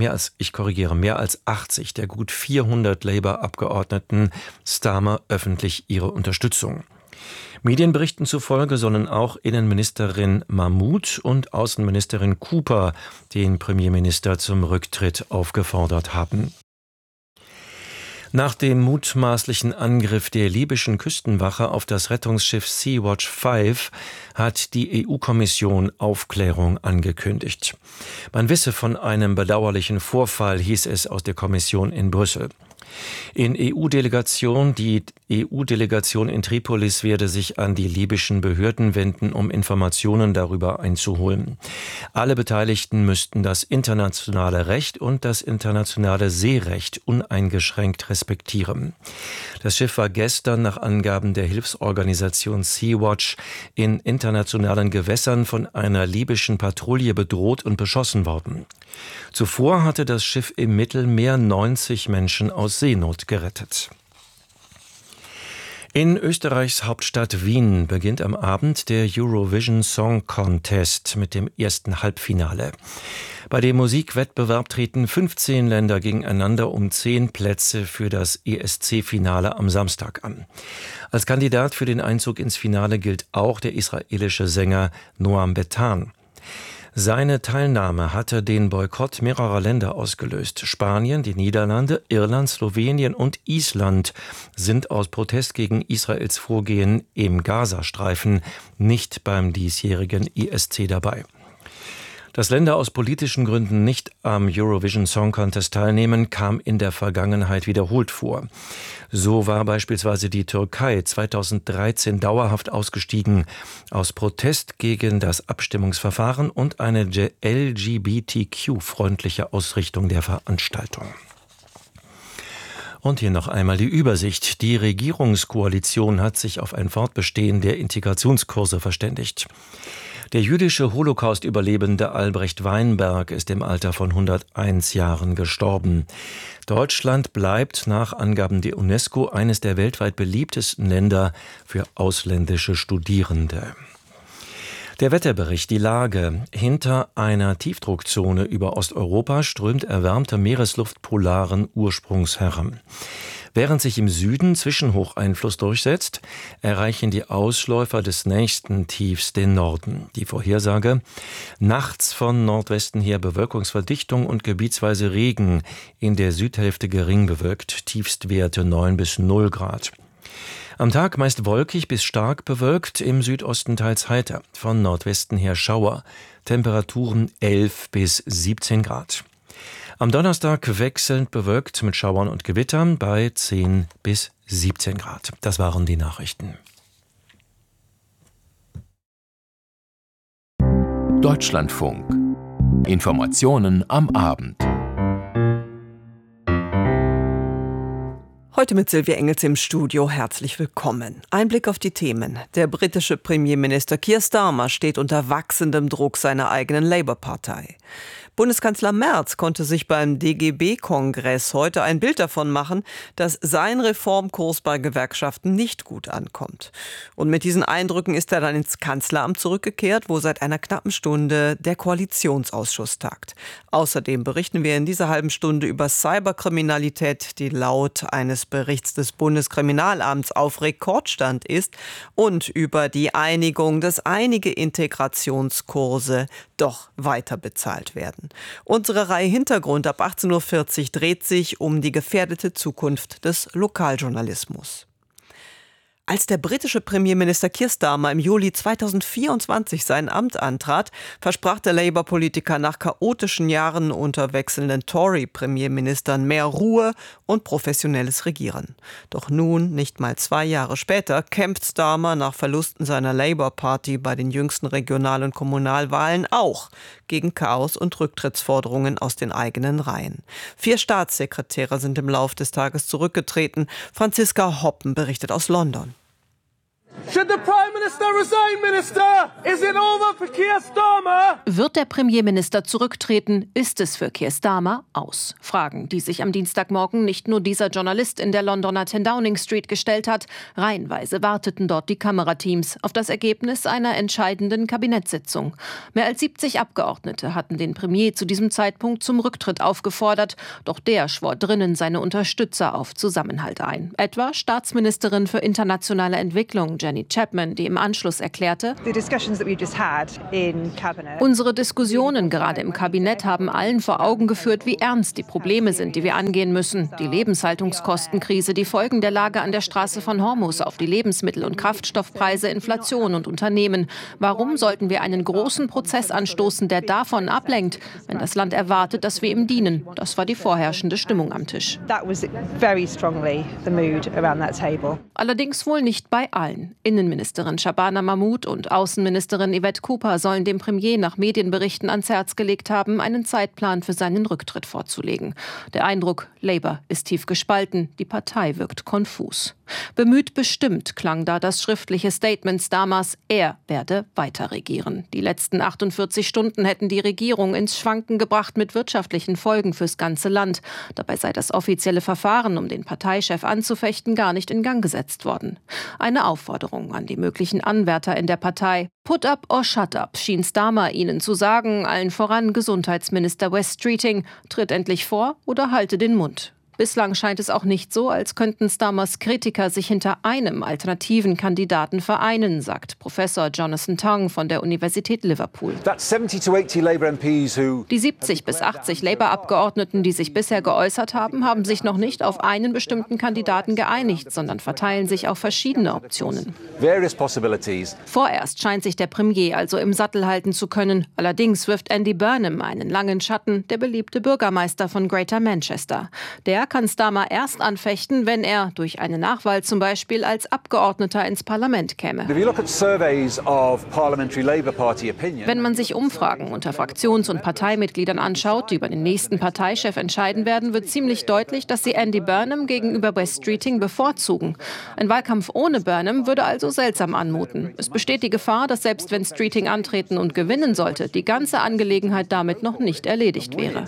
80 der gut 400 Labour-Abgeordneten Starmer öffentlich ihre Unterstützung. Medienberichten zufolge sollen auch Innenministerin Mahmood und Außenministerin Cooper den Premierminister zum Rücktritt aufgefordert haben. Nach dem mutmaßlichen Angriff der libyschen Küstenwache auf das Rettungsschiff Sea-Watch 5 hat die EU-Kommission Aufklärung angekündigt. Man wisse von einem bedauerlichen Vorfall, hieß es aus der Kommission in Brüssel. Die EU-Delegation in Tripolis werde sich an die libyschen Behörden wenden, um Informationen darüber einzuholen. Alle Beteiligten müssten das internationale Recht und das internationale Seerecht uneingeschränkt respektieren. Das Schiff war gestern nach Angaben der Hilfsorganisation Sea-Watch in internationalen Gewässern von einer libyschen Patrouille bedroht und beschossen worden. Zuvor hatte das Schiff im Mittelmeer 90 Menschen aus Seenot gerettet. In Österreichs Hauptstadt Wien beginnt am Abend der Eurovision Song Contest mit dem ersten Halbfinale. Bei dem Musikwettbewerb treten 15 Länder gegeneinander um 10 Plätze für das ESC-Finale am Samstag an. Als Kandidat für den Einzug ins Finale gilt auch der israelische Sänger Noam Betan. Seine Teilnahme hatte den Boykott mehrerer Länder ausgelöst. Spanien, die Niederlande, Irland, Slowenien und Island sind aus Protest gegen Israels Vorgehen im Gazastreifen nicht beim diesjährigen ESC dabei. Dass Länder aus politischen Gründen nicht am Eurovision Song Contest teilnehmen, kam in der Vergangenheit wiederholt vor. So war beispielsweise die Türkei 2013 dauerhaft ausgestiegen, aus Protest gegen das Abstimmungsverfahren und eine LGBTQ-freundliche Ausrichtung der Veranstaltung. Und hier noch einmal die Übersicht. Die Regierungskoalition hat sich auf ein Fortbestehen der Integrationskurse verständigt. Der jüdische Holocaust-Überlebende Albrecht Weinberg ist im Alter von 101 Jahren gestorben. Deutschland bleibt nach Angaben der UNESCO eines der weltweit beliebtesten Länder für ausländische Studierende. Der Wetterbericht, die Lage. Hinter einer Tiefdruckzone über Osteuropa strömt erwärmte Meeresluft polaren Ursprungs heran. Während sich im Süden Zwischenhocheinfluss durchsetzt, erreichen die Ausläufer des nächsten Tiefs den Norden. Die Vorhersage: nachts von Nordwesten her Bewölkungsverdichtung und gebietsweise Regen, in der Südhälfte gering bewölkt, Tiefstwerte 9 bis 0 Grad. Am Tag meist wolkig bis stark bewölkt, im Südosten teils heiter, von Nordwesten her Schauer, Temperaturen 11 bis 17 Grad. Am Donnerstag wechselnd bewölkt mit Schauern und Gewittern bei 10 bis 17 Grad. Das waren die Nachrichten. Deutschlandfunk. Informationen am Abend. Heute mit Silvia Engels im Studio. Herzlich willkommen. Ein Blick auf die Themen. Der britische Premierminister Keir Starmer steht unter wachsendem Druck seiner eigenen Labour-Partei. Bundeskanzler Merz konnte sich beim DGB-Kongress heute ein Bild davon machen, dass sein Reformkurs bei Gewerkschaften nicht gut ankommt. Und mit diesen Eindrücken ist er dann ins Kanzleramt zurückgekehrt, wo seit einer knappen Stunde der Koalitionsausschuss tagt. Außerdem berichten wir in dieser halben Stunde über Cyberkriminalität, die laut eines Berichts des Bundeskriminalamts auf Rekordstand ist, und über die Einigung, dass einige Integrationskurse doch weiter bezahlt werden. Unsere Reihe Hintergrund ab 18.40 Uhr dreht sich um die gefährdete Zukunft des Lokaljournalismus. Als der britische Premierminister Keir Starmer im Juli 2024 sein Amt antrat, versprach der Labour-Politiker nach chaotischen Jahren unter wechselnden Tory-Premierministern mehr Ruhe und professionelles Regieren. Doch nun, nicht mal 2 Jahre später, kämpft Starmer nach Verlusten seiner Labour-Party bei den jüngsten Regional- und Kommunalwahlen auch gegen Chaos und Rücktrittsforderungen aus den eigenen Reihen. 4 Staatssekretäre sind im Lauf des Tages zurückgetreten. Franziska Hoppen berichtet aus London. Wird der Premierminister zurücktreten, ist es für Keir Starmer aus. Fragen, die sich am Dienstagmorgen nicht nur dieser Journalist in der Londoner 10 Downing Street gestellt hat. Reihenweise warteten dort die Kamerateams auf das Ergebnis einer entscheidenden Kabinettssitzung. Mehr als 70 Abgeordnete hatten den Premier zu diesem Zeitpunkt zum Rücktritt aufgefordert. Doch der schwor drinnen seine Unterstützer auf Zusammenhalt ein. Etwa Staatsministerin für internationale Entwicklung Jenny Chapman, die im Anschluss erklärte: Unsere Diskussionen gerade im Kabinett haben allen vor Augen geführt, wie ernst die Probleme sind, die wir angehen müssen. Die Lebenshaltungskostenkrise, die Folgen der Lage an der Straße von Hormuz auf die Lebensmittel- und Kraftstoffpreise, Inflation und Unternehmen. Warum sollten wir einen großen Prozess anstoßen, der davon ablenkt, wenn das Land erwartet, dass wir ihm dienen? Das war die vorherrschende Stimmung am Tisch. Allerdings wohl nicht bei allen. Innenministerin Shabana Mahmood und Außenministerin Yvette Cooper sollen dem Premier nach Medienberichten ans Herz gelegt haben, einen Zeitplan für seinen Rücktritt vorzulegen. Der Eindruck, Labour ist tief gespalten, die Partei wirkt konfus. Bemüht bestimmt klang da das schriftliche Statement Starmers, er werde weiter regieren. Die letzten 48 Stunden hätten die Regierung ins Schwanken gebracht mit wirtschaftlichen Folgen fürs ganze Land. Dabei sei das offizielle Verfahren, um den Parteichef anzufechten, gar nicht in Gang gesetzt worden. Eine Aufforderung an die möglichen Anwärter in der Partei. Put up or shut up, schien Starmer ihnen zu sagen, allen voran Gesundheitsminister Wes Streeting, tritt endlich vor oder halte den Mund. Bislang scheint es auch nicht so, als könnten Starmers Kritiker sich hinter einem alternativen Kandidaten vereinen, sagt Professor Jonathan Tong von der Universität Liverpool. Die 70 bis 80 Labour-Abgeordneten, die sich bisher geäußert haben, haben sich noch nicht auf einen bestimmten Kandidaten geeinigt, sondern verteilen sich auf verschiedene Optionen. Vorerst scheint sich der Premier also im Sattel halten zu können. Allerdings wirft Andy Burnham einen langen Schatten, der beliebte Bürgermeister von Greater Manchester. Der kann Starmer erst anfechten, wenn er durch eine Nachwahl zum Beispiel als Abgeordneter ins Parlament käme. Wenn man sich Umfragen unter Fraktions- und Parteimitgliedern anschaut, die über den nächsten Parteichef entscheiden werden, wird ziemlich deutlich, dass sie Andy Burnham gegenüber Wes Streeting bevorzugen. Ein Wahlkampf ohne Burnham würde also seltsam anmuten. Es besteht die Gefahr, dass selbst wenn Streeting antreten und gewinnen sollte, die ganze Angelegenheit damit noch nicht erledigt wäre.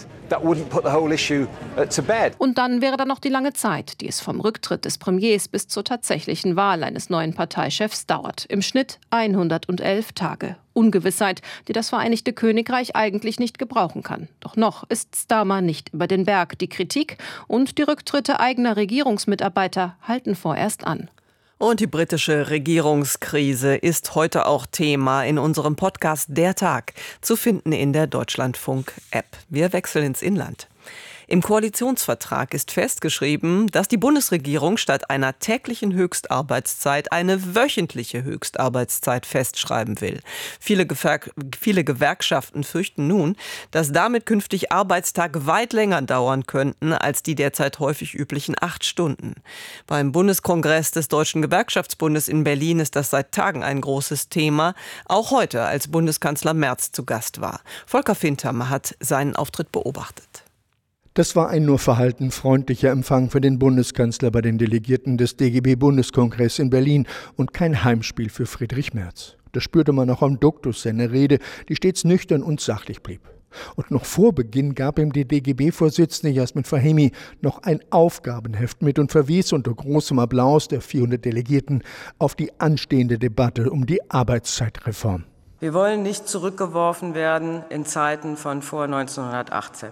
Und dann wäre da noch die lange Zeit, die es vom Rücktritt des Premiers bis zur tatsächlichen Wahl eines neuen Parteichefs dauert. Im Schnitt 111 Tage. Ungewissheit, die das Vereinigte Königreich eigentlich nicht gebrauchen kann. Doch noch ist Starmer nicht über den Berg. Die Kritik und die Rücktritte eigener Regierungsmitarbeiter halten vorerst an. Und die britische Regierungskrise ist heute auch Thema in unserem Podcast Der Tag, zu finden in der Deutschlandfunk-App. Wir wechseln ins Inland. Im Koalitionsvertrag ist festgeschrieben, dass die Bundesregierung statt einer täglichen Höchstarbeitszeit eine wöchentliche Höchstarbeitszeit festschreiben will. Viele Gewerkschaften fürchten nun, dass damit künftig Arbeitstage weit länger dauern könnten als die derzeit häufig üblichen 8 Stunden. Beim Bundeskongress des Deutschen Gewerkschaftsbundes in Berlin ist das seit Tagen ein großes Thema, auch heute, als Bundeskanzler Merz zu Gast war. Volker Fintermer hat seinen Auftritt beobachtet. Das war ein nur verhalten freundlicher Empfang für den Bundeskanzler bei den Delegierten des DGB-Bundeskongress in Berlin und kein Heimspiel für Friedrich Merz. Das spürte man auch am Duktus seiner Rede, die stets nüchtern und sachlich blieb. Und noch vor Beginn gab ihm die DGB-Vorsitzende Jasmin Fahimi noch ein Aufgabenheft mit und verwies unter großem Applaus der 400 Delegierten auf die anstehende Debatte um die Arbeitszeitreform. Wir wollen nicht zurückgeworfen werden in Zeiten von vor 1918.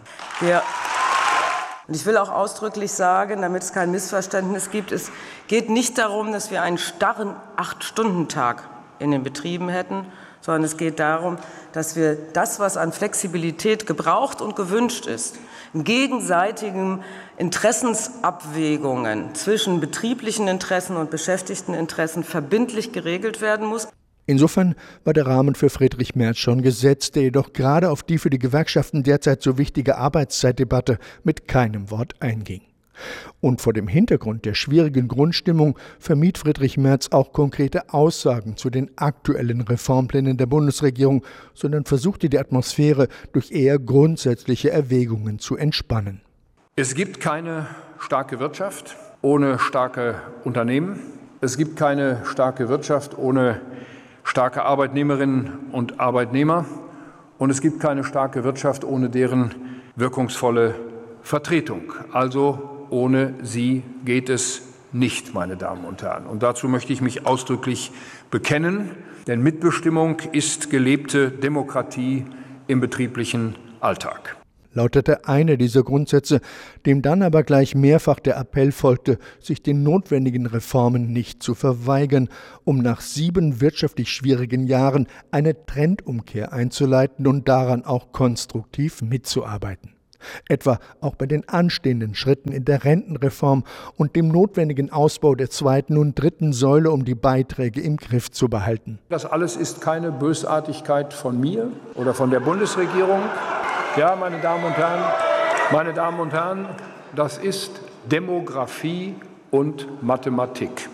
Und ich will auch ausdrücklich sagen, damit es kein Missverständnis gibt, es geht nicht darum, dass wir einen starren 8-Stunden-Tag in den Betrieben hätten, sondern es geht darum, dass wir das, was an Flexibilität gebraucht und gewünscht ist, in gegenseitigen Interessensabwägungen zwischen betrieblichen Interessen und Beschäftigteninteressen verbindlich geregelt werden muss. Insofern war der Rahmen für Friedrich Merz schon gesetzt, der jedoch gerade auf die für die Gewerkschaften derzeit so wichtige Arbeitszeitdebatte mit keinem Wort einging. Und vor dem Hintergrund der schwierigen Grundstimmung vermied Friedrich Merz auch konkrete Aussagen zu den aktuellen Reformplänen der Bundesregierung, sondern versuchte die Atmosphäre durch eher grundsätzliche Erwägungen zu entspannen. Es gibt keine starke Wirtschaft ohne starke Unternehmen. Es gibt keine starke Wirtschaft ohne starke Arbeitnehmerinnen und Arbeitnehmer. Und es gibt keine starke Wirtschaft ohne deren wirkungsvolle Vertretung. Also ohne sie geht es nicht, meine Damen und Herren. Und dazu möchte ich mich ausdrücklich bekennen, denn Mitbestimmung ist gelebte Demokratie im betrieblichen Alltag. Lautete einer dieser Grundsätze, dem dann aber gleich mehrfach der Appell folgte, sich den notwendigen Reformen nicht zu verweigern, um nach 7 wirtschaftlich schwierigen Jahren eine Trendumkehr einzuleiten und daran auch konstruktiv mitzuarbeiten. Etwa auch bei den anstehenden Schritten in der Rentenreform und dem notwendigen Ausbau der 2. und 3. Säule, um die Beiträge im Griff zu behalten. Das alles ist keine Bösartigkeit von mir oder von der Bundesregierung. Ja, meine Damen und Herren, das ist Demografie und Mathematik.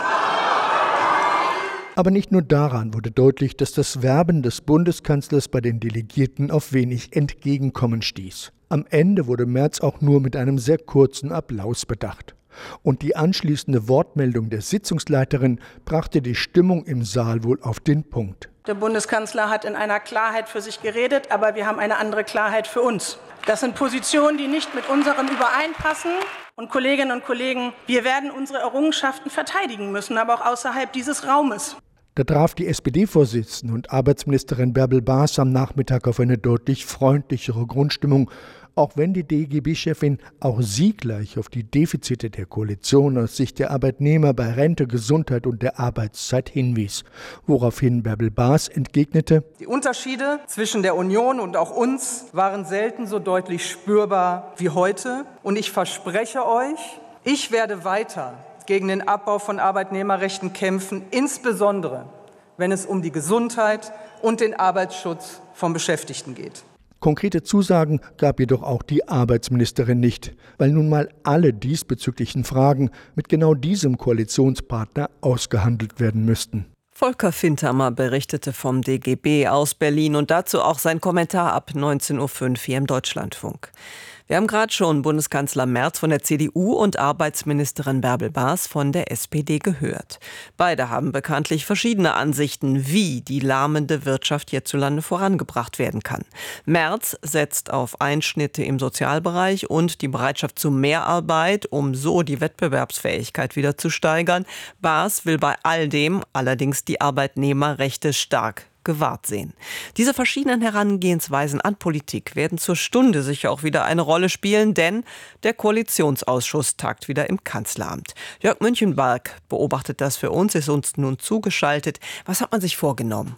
Aber nicht nur daran wurde deutlich, dass das Werben des Bundeskanzlers bei den Delegierten auf wenig Entgegenkommen stieß. Am Ende wurde Merz auch nur mit einem sehr kurzen Applaus bedacht. Und die anschließende Wortmeldung der Sitzungsleiterin brachte die Stimmung im Saal wohl auf den Punkt. Der Bundeskanzler hat in einer Klarheit für sich geredet, aber wir haben eine andere Klarheit für uns. Das sind Positionen, die nicht mit unseren übereinpassen. Und Kolleginnen und Kollegen, wir werden unsere Errungenschaften verteidigen müssen, aber auch außerhalb dieses Raumes. Da traf die SPD-Vorsitzende und Arbeitsministerin Bärbel Baas am Nachmittag auf eine deutlich freundlichere Grundstimmung, auch wenn die DGB-Chefin auch sie gleich auf die Defizite der Koalition aus Sicht der Arbeitnehmer bei Rente, Gesundheit und der Arbeitszeit hinwies. Woraufhin Bärbel Baas entgegnete: Die Unterschiede zwischen der Union und auch uns waren selten so deutlich spürbar wie heute. Und ich verspreche euch, ich werde weiter gegen den Abbau von Arbeitnehmerrechten kämpfen, insbesondere wenn es um die Gesundheit und den Arbeitsschutz von Beschäftigten geht. Konkrete Zusagen gab jedoch auch die Arbeitsministerin nicht, weil nun mal alle diesbezüglichen Fragen mit genau diesem Koalitionspartner ausgehandelt werden müssten. Volker Fintermer berichtete vom DGB aus Berlin und dazu auch sein Kommentar ab 19.05 Uhr hier im Deutschlandfunk. Wir haben gerade schon Bundeskanzler Merz von der CDU und Arbeitsministerin Bärbel Baas von der SPD gehört. Beide haben bekanntlich verschiedene Ansichten, wie die lahmende Wirtschaft hierzulande vorangebracht werden kann. Merz setzt auf Einschnitte im Sozialbereich und die Bereitschaft zu Mehrarbeit, um so die Wettbewerbsfähigkeit wieder zu steigern. Baas will bei all dem allerdings die Arbeitnehmerrechte stark gewahrt sehen. Diese verschiedenen Herangehensweisen an Politik werden zur Stunde sicher auch wieder eine Rolle spielen, denn der Koalitionsausschuss tagt wieder im Kanzleramt. Jörg Münchenberg beobachtet das für uns, ist uns nun zugeschaltet. Was hat man sich vorgenommen?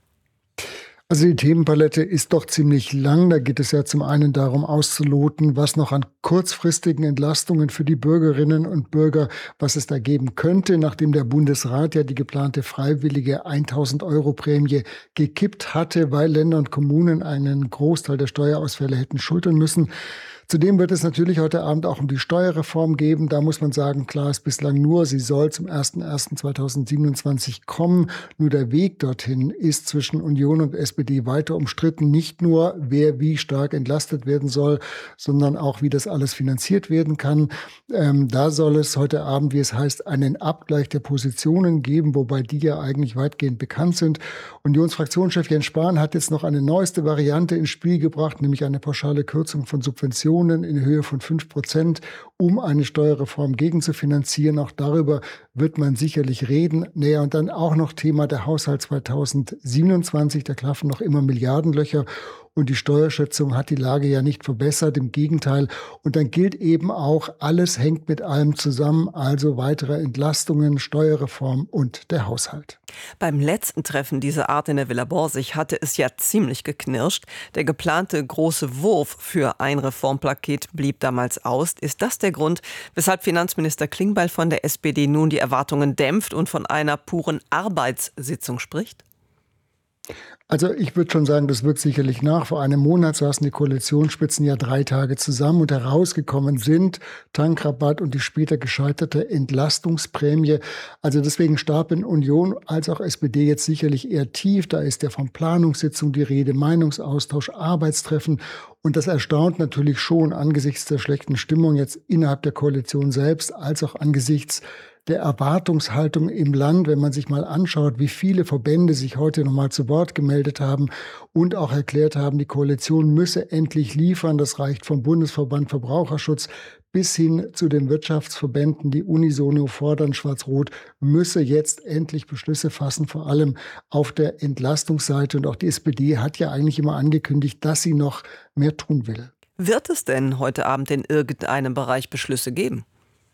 Also die Themenpalette ist doch ziemlich lang. Da geht es ja zum einen darum auszuloten, was noch an kurzfristigen Entlastungen für die Bürgerinnen und Bürger, was es da geben könnte, nachdem der Bundesrat ja die geplante freiwillige 1.000 € Prämie gekippt hatte, weil Länder und Kommunen einen Großteil der Steuerausfälle hätten schultern müssen. Zudem wird es natürlich heute Abend auch um die Steuerreform geben. Da muss man sagen, klar ist bislang nur, sie soll zum 01.01.2027 kommen. Nur der Weg dorthin ist zwischen Union und SPD weiter umstritten. Nicht nur, wer wie stark entlastet werden soll, sondern auch, wie das alles finanziert werden kann. Da soll es heute Abend, wie es heißt, einen Abgleich der Positionen geben, wobei die ja eigentlich weitgehend bekannt sind. Unionsfraktionschef Jens Spahn hat jetzt noch eine neueste Variante ins Spiel gebracht, nämlich eine pauschale Kürzung von Subventionen in Höhe von 5%, um eine Steuerreform gegenzufinanzieren. Auch darüber wird man sicherlich reden. Naja, und dann auch noch Thema der Haushalt 2027. Da klaffen noch immer Milliardenlöcher. Und die Steuerschätzung hat die Lage ja nicht verbessert, im Gegenteil. Und dann gilt eben auch, alles hängt mit allem zusammen, also weitere Entlastungen, Steuerreform und der Haushalt. Beim letzten Treffen dieser Art in der Villa Borsig hatte es ja ziemlich geknirscht. Der geplante große Wurf für ein Reformpaket blieb damals aus. Ist das der Grund, weshalb Finanzminister Klingbeil von der SPD nun die Erwartungen dämpft und von einer puren Arbeitssitzung spricht? Also ich würde schon sagen, das wirkt sicherlich nach. Vor einem Monat saßen die Koalitionsspitzen ja 3 Tage zusammen und herausgekommen sind Tankrabatt und die später gescheiterte Entlastungsprämie. Also deswegen stapeln Union als auch SPD jetzt sicherlich eher tief. Da ist ja von Planungssitzung die Rede, Meinungsaustausch, Arbeitstreffen. Und das erstaunt natürlich schon angesichts der schlechten Stimmung jetzt innerhalb der Koalition selbst, als auch angesichts der Erwartungshaltung im Land, wenn man sich mal anschaut, wie viele Verbände sich heute nochmal zu Wort gemeldet haben und auch erklärt haben, die Koalition müsse endlich liefern. Das reicht vom Bundesverband Verbraucherschutz bis hin zu den Wirtschaftsverbänden, die unisono fordern, Schwarz-Rot müsse jetzt endlich Beschlüsse fassen, vor allem auf der Entlastungsseite. Und auch die SPD hat ja eigentlich immer angekündigt, dass sie noch mehr tun will. Wird es denn heute Abend in irgendeinem Bereich Beschlüsse geben?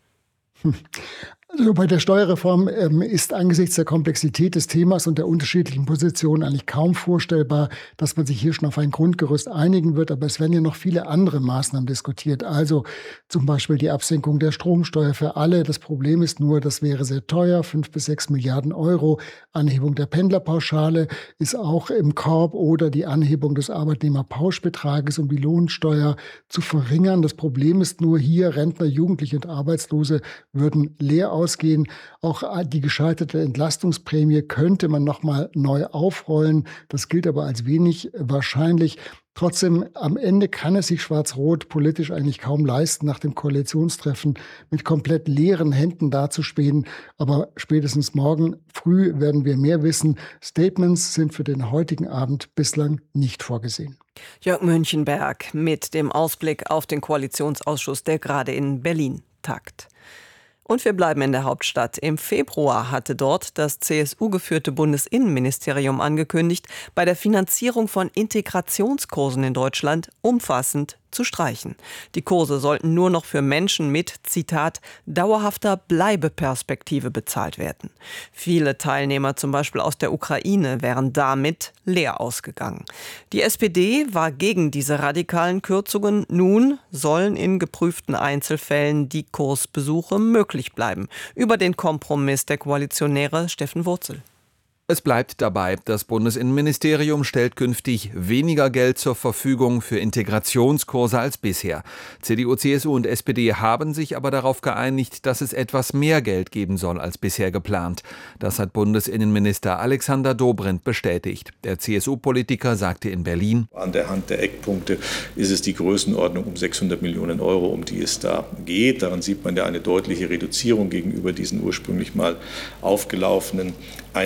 Also bei der Steuerreform ist angesichts der Komplexität des Themas und der unterschiedlichen Positionen eigentlich kaum vorstellbar, dass man sich hier schon auf ein Grundgerüst einigen wird. Aber es werden ja noch viele andere Maßnahmen diskutiert. Also zum Beispiel die Absenkung der Stromsteuer für alle. Das Problem ist nur, das wäre sehr teuer, 5 bis 6 Milliarden Euro. Anhebung der Pendlerpauschale ist auch im Korb oder die Anhebung des Arbeitnehmerpauschbetrages, um die Lohnsteuer zu verringern. Das Problem ist nur hier, Rentner, Jugendliche und Arbeitslose würden leer ausgehen. Auch die gescheiterte Entlastungsprämie könnte man noch mal neu aufrollen. Das gilt aber als wenig wahrscheinlich. Trotzdem, am Ende kann es sich Schwarz-Rot politisch eigentlich kaum leisten, nach dem Koalitionstreffen mit komplett leeren Händen dazustehen. Aber spätestens morgen früh werden wir mehr wissen. Statements sind für den heutigen Abend bislang nicht vorgesehen. Jörg Münchenberg mit dem Ausblick auf den Koalitionsausschuss, der gerade in Berlin tagt. Und wir bleiben in der Hauptstadt. Im Februar hatte dort das CSU-geführte Bundesinnenministerium angekündigt, bei der Finanzierung von Integrationskursen in Deutschland umfassend zu streichen. Die Kurse sollten nur noch für Menschen mit, Zitat, dauerhafter Bleibeperspektive bezahlt werden. Viele Teilnehmer, zum Beispiel aus der Ukraine, wären damit leer ausgegangen. Die SPD war gegen diese radikalen Kürzungen. Nun sollen in geprüften Einzelfällen die Kursbesuche möglich bleiben. Über den Kompromiss der Koalitionäre Steffen Wurzel. Es bleibt dabei, das Bundesinnenministerium stellt künftig weniger Geld zur Verfügung für Integrationskurse als bisher. CDU, CSU und SPD haben sich aber darauf geeinigt, dass es etwas mehr Geld geben soll als bisher geplant. Das hat Bundesinnenminister Alexander Dobrindt bestätigt. Der CSU-Politiker sagte in Berlin: An der Hand der Eckpunkte ist es die Größenordnung um 600 Millionen Euro, um die es da geht. Daran sieht man ja eine deutliche Reduzierung gegenüber diesen ursprünglich mal aufgelaufenen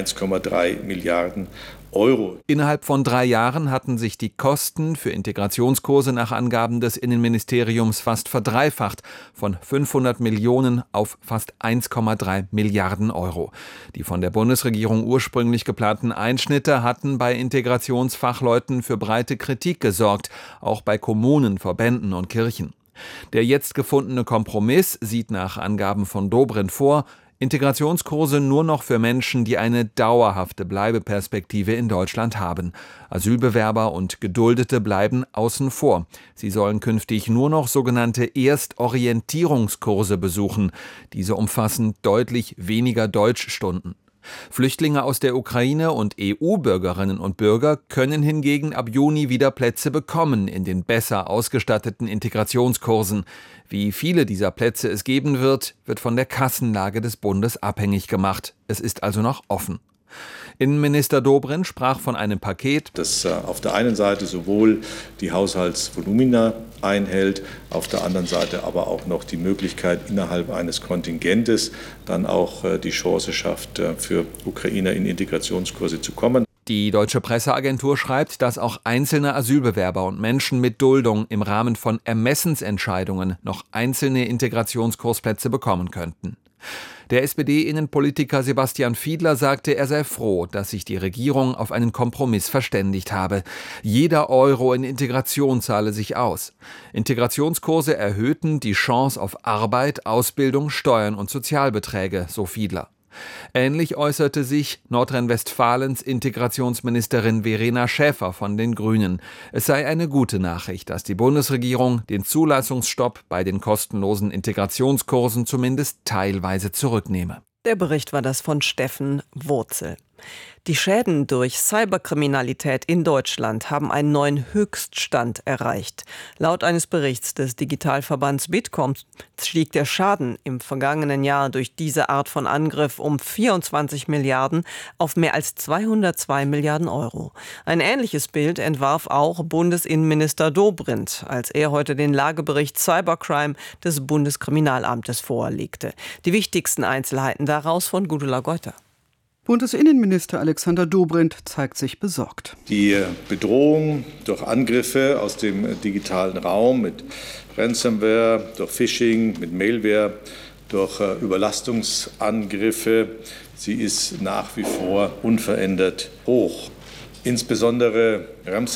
1,3 Milliarden Euro. Innerhalb von 3 Jahren hatten sich die Kosten für Integrationskurse nach Angaben des Innenministeriums fast verdreifacht, von 500 Millionen auf fast 1,3 Milliarden Euro. Die von der Bundesregierung ursprünglich geplanten Einschnitte hatten bei Integrationsfachleuten für breite Kritik gesorgt, auch bei Kommunen, Verbänden und Kirchen. Der jetzt gefundene Kompromiss sieht nach Angaben von Dobrindt vor, Integrationskurse nur noch für Menschen, die eine dauerhafte Bleibeperspektive in Deutschland haben. Asylbewerber und Geduldete bleiben außen vor. Sie sollen künftig nur noch sogenannte Erstorientierungskurse besuchen. Diese umfassen deutlich weniger Deutschstunden. Flüchtlinge aus der Ukraine und EU-Bürgerinnen und Bürger können hingegen ab Juni wieder Plätze bekommen in den besser ausgestatteten Integrationskursen. Wie viele dieser Plätze es geben wird, wird von der Kassenlage des Bundes abhängig gemacht. Es ist also noch offen. Innenminister Dobrindt sprach von einem Paket, das auf der einen Seite sowohl die Haushaltsvolumina einhält, auf der anderen Seite aber auch noch die Möglichkeit, innerhalb eines Kontingentes dann auch die Chance schafft, für Ukrainer in Integrationskurse zu kommen. Die Deutsche Presseagentur schreibt, dass auch einzelne Asylbewerber und Menschen mit Duldung im Rahmen von Ermessensentscheidungen noch einzelne Integrationskursplätze bekommen könnten. Der SPD-Innenpolitiker Sebastian Fiedler sagte, er sei froh, dass sich die Regierung auf einen Kompromiss verständigt habe. Jeder Euro in Integration zahle sich aus. Integrationskurse erhöhten die Chance auf Arbeit, Ausbildung, Steuern und Sozialbeträge, so Fiedler. Ähnlich äußerte sich Nordrhein-Westfalens Integrationsministerin Verena Schäfer von den Grünen. Es sei eine gute Nachricht, dass die Bundesregierung den Zulassungsstopp bei den kostenlosen Integrationskursen zumindest teilweise zurücknehme. Der Bericht war das von Steffen Wurzel. Die Schäden durch Cyberkriminalität in Deutschland haben einen neuen Höchststand erreicht. Laut eines Berichts des Digitalverbands Bitkom stieg der Schaden im vergangenen Jahr durch diese Art von Angriff um 24 Milliarden auf mehr als 202 Milliarden Euro. Ein ähnliches Bild entwarf auch Bundesinnenminister Dobrindt, als er heute den Lagebericht Cybercrime des Bundeskriminalamtes vorlegte. Die wichtigsten Einzelheiten daraus von Gudula Geuter. Bundesinnenminister Alexander Dobrindt zeigt sich besorgt. Die Bedrohung durch Angriffe aus dem digitalen Raum mit Ransomware, durch Phishing, mit Malware, durch Überlastungsangriffe, sie ist nach wie vor unverändert hoch. Insbesondere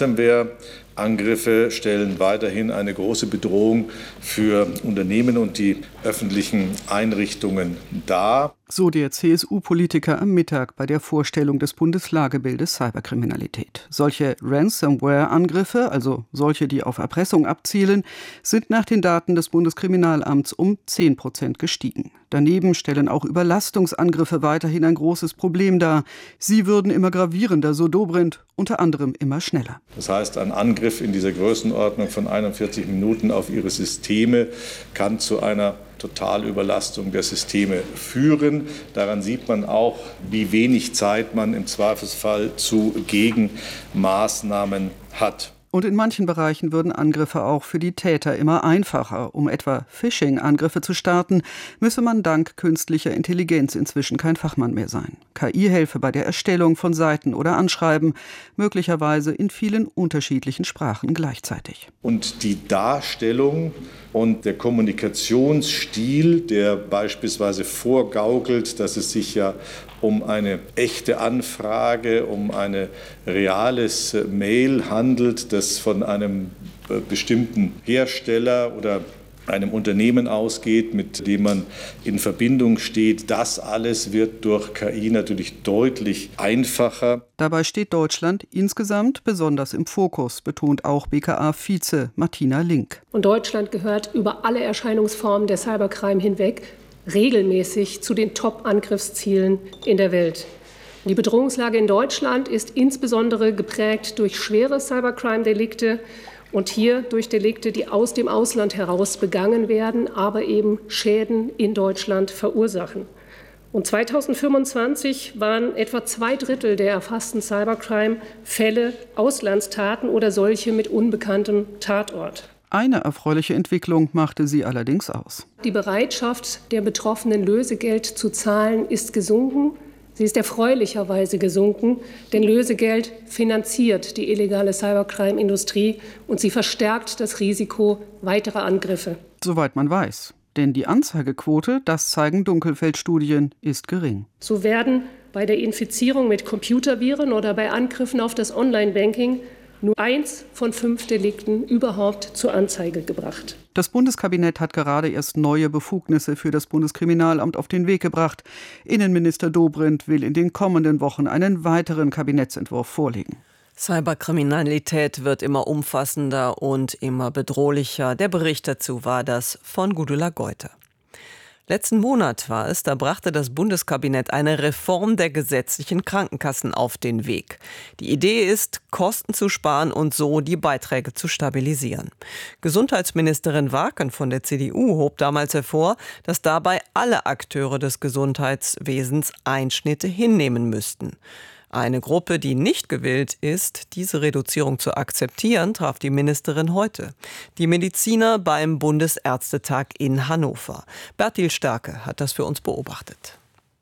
Ransomware-Angriffe stellen weiterhin eine große Bedrohung für Unternehmen und die öffentlichen Einrichtungen dar. So der CSU-Politiker am Mittag bei der Vorstellung des Bundeslagebildes Cyberkriminalität. Solche Ransomware-Angriffe, also solche, die auf Erpressung abzielen, sind nach den Daten des Bundeskriminalamts um 10% gestiegen. Daneben stellen auch Überlastungsangriffe weiterhin ein großes Problem dar. Sie würden immer gravierender, so Dobrindt, unter anderem immer schneller. Das heißt, ein Angriff in dieser Größenordnung von 41 Minuten auf Ihre Systeme kann zu einer Totalüberlastung der Systeme führen. Daran sieht man auch, wie wenig Zeit man im Zweifelsfall zu Gegenmaßnahmen hat. Und in manchen Bereichen würden Angriffe auch für die Täter immer einfacher. Um etwa Phishing-Angriffe zu starten, müsse man dank künstlicher Intelligenz inzwischen kein Fachmann mehr sein. KI helfe bei der Erstellung von Seiten oder Anschreiben, möglicherweise in vielen unterschiedlichen Sprachen gleichzeitig. Und die Darstellung und der Kommunikationsstil, der beispielsweise vorgaukelt, dass es sich ja um eine echte Anfrage, um ein reales Mail handelt, das von einem bestimmten Hersteller oder einem Unternehmen ausgeht, mit dem man in Verbindung steht. Das alles wird durch KI natürlich deutlich einfacher. Dabei steht Deutschland insgesamt besonders im Fokus, betont auch BKA-Vize Martina Link. Und Deutschland gehört über alle Erscheinungsformen der Cybercrime hinweg regelmäßig zu den Top-Angriffszielen in der Welt. Die Bedrohungslage in Deutschland ist insbesondere geprägt durch schwere Cybercrime-Delikte und hier durch Delikte, die aus dem Ausland heraus begangen werden, aber eben Schäden in Deutschland verursachen. Und 2025 waren etwa 2/3 der erfassten Cybercrime-Fälle Auslandstaten oder solche mit unbekanntem Tatort. Eine erfreuliche Entwicklung machte sie allerdings aus. Die Bereitschaft der Betroffenen, Lösegeld zu zahlen, ist gesunken. Sie ist erfreulicherweise gesunken, denn Lösegeld finanziert die illegale Cybercrime-Industrie und sie verstärkt das Risiko weiterer Angriffe. Soweit man weiß. Denn die Anzeigequote, das zeigen Dunkelfeldstudien, ist gering. So werden bei der Infizierung mit Computerviren oder bei Angriffen auf das Online-Banking nur 1 von 5 Delikten überhaupt zur Anzeige gebracht. Das Bundeskabinett hat gerade erst neue Befugnisse für das Bundeskriminalamt auf den Weg gebracht. Innenminister Dobrindt will in den kommenden Wochen einen weiteren Kabinettsentwurf vorlegen. Cyberkriminalität wird immer umfassender und immer bedrohlicher. Der Bericht dazu war das von Gudula Geuter. Letzten Monat war es, da brachte das Bundeskabinett eine Reform der gesetzlichen Krankenkassen auf den Weg. Die Idee ist, Kosten zu sparen und so die Beiträge zu stabilisieren. Gesundheitsministerin Waken von der CDU hob damals hervor, dass dabei alle Akteure des Gesundheitswesens Einschnitte hinnehmen müssten. Eine Gruppe, die nicht gewillt ist, diese Reduzierung zu akzeptieren, traf die Ministerin heute. Die Mediziner beim Bundesärztetag in Hannover. Bertil Starke hat das für uns beobachtet.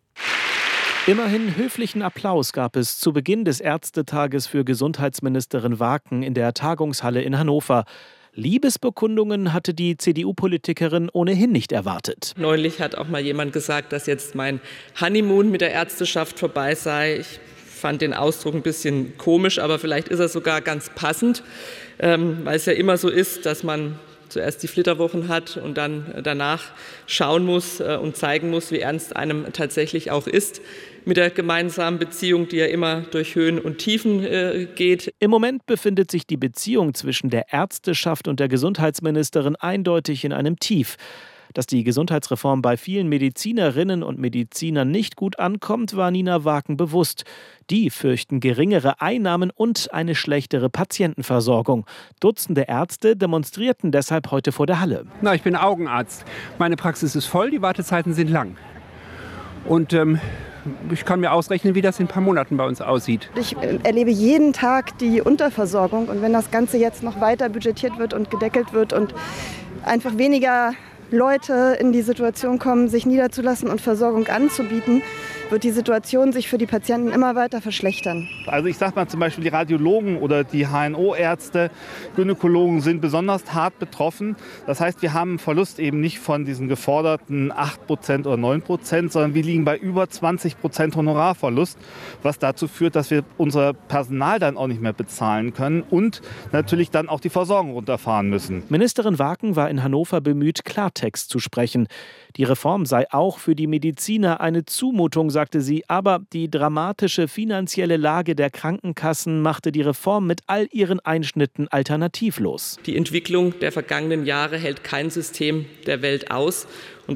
Immerhin höflichen Applaus gab es zu Beginn des Ärztetages für Gesundheitsministerin Waken in der Tagungshalle in Hannover. Liebesbekundungen hatte die CDU-Politikerin ohnehin nicht erwartet. Neulich hat auch mal jemand gesagt, dass jetzt mein Honeymoon mit der Ärzteschaft vorbei sei. Ich fand den Ausdruck ein bisschen komisch, aber vielleicht ist er sogar ganz passend, weil es ja immer so ist, dass man zuerst die Flitterwochen hat und dann danach schauen muss und zeigen muss, wie ernst einem tatsächlich auch ist mit der gemeinsamen Beziehung, die ja immer durch Höhen und Tiefen geht. Im Moment befindet sich die Beziehung zwischen der Ärzteschaft und der Gesundheitsministerin eindeutig in einem Tief. Dass die Gesundheitsreform bei vielen Medizinerinnen und Medizinern nicht gut ankommt, war Nina Waken bewusst. Die fürchten geringere Einnahmen und eine schlechtere Patientenversorgung. Dutzende Ärzte demonstrierten deshalb heute vor der Halle. Ich bin Augenarzt. Meine Praxis ist voll, die Wartezeiten sind lang. Und ich kann mir ausrechnen, wie das in ein paar Monaten bei uns aussieht. Ich erlebe jeden Tag die Unterversorgung. Und wenn das Ganze jetzt noch weiter budgetiert wird und gedeckelt wird und einfach weniger Leute in die Situation kommen, sich niederzulassen und Versorgung anzubieten, wird die Situation sich für die Patienten immer weiter verschlechtern. Also ich sage mal zum Beispiel die Radiologen oder die HNO-Ärzte, Gynäkologen sind besonders hart betroffen. Das heißt, wir haben einen Verlust eben nicht von diesen geforderten 8% oder 9%, sondern wir liegen bei über 20% Honorarverlust, was dazu führt, dass wir unser Personal dann auch nicht mehr bezahlen können und natürlich dann auch die Versorgung runterfahren müssen. Ministerin Waken war in Hannover bemüht, Klartext zu sprechen. Die Reform sei auch für die Mediziner eine Zumutung, sagte sie, aber die dramatische finanzielle Lage der Krankenkassen machte die Reform mit all ihren Einschnitten alternativlos. Die Entwicklung der vergangenen Jahre hält kein System der Welt aus. Und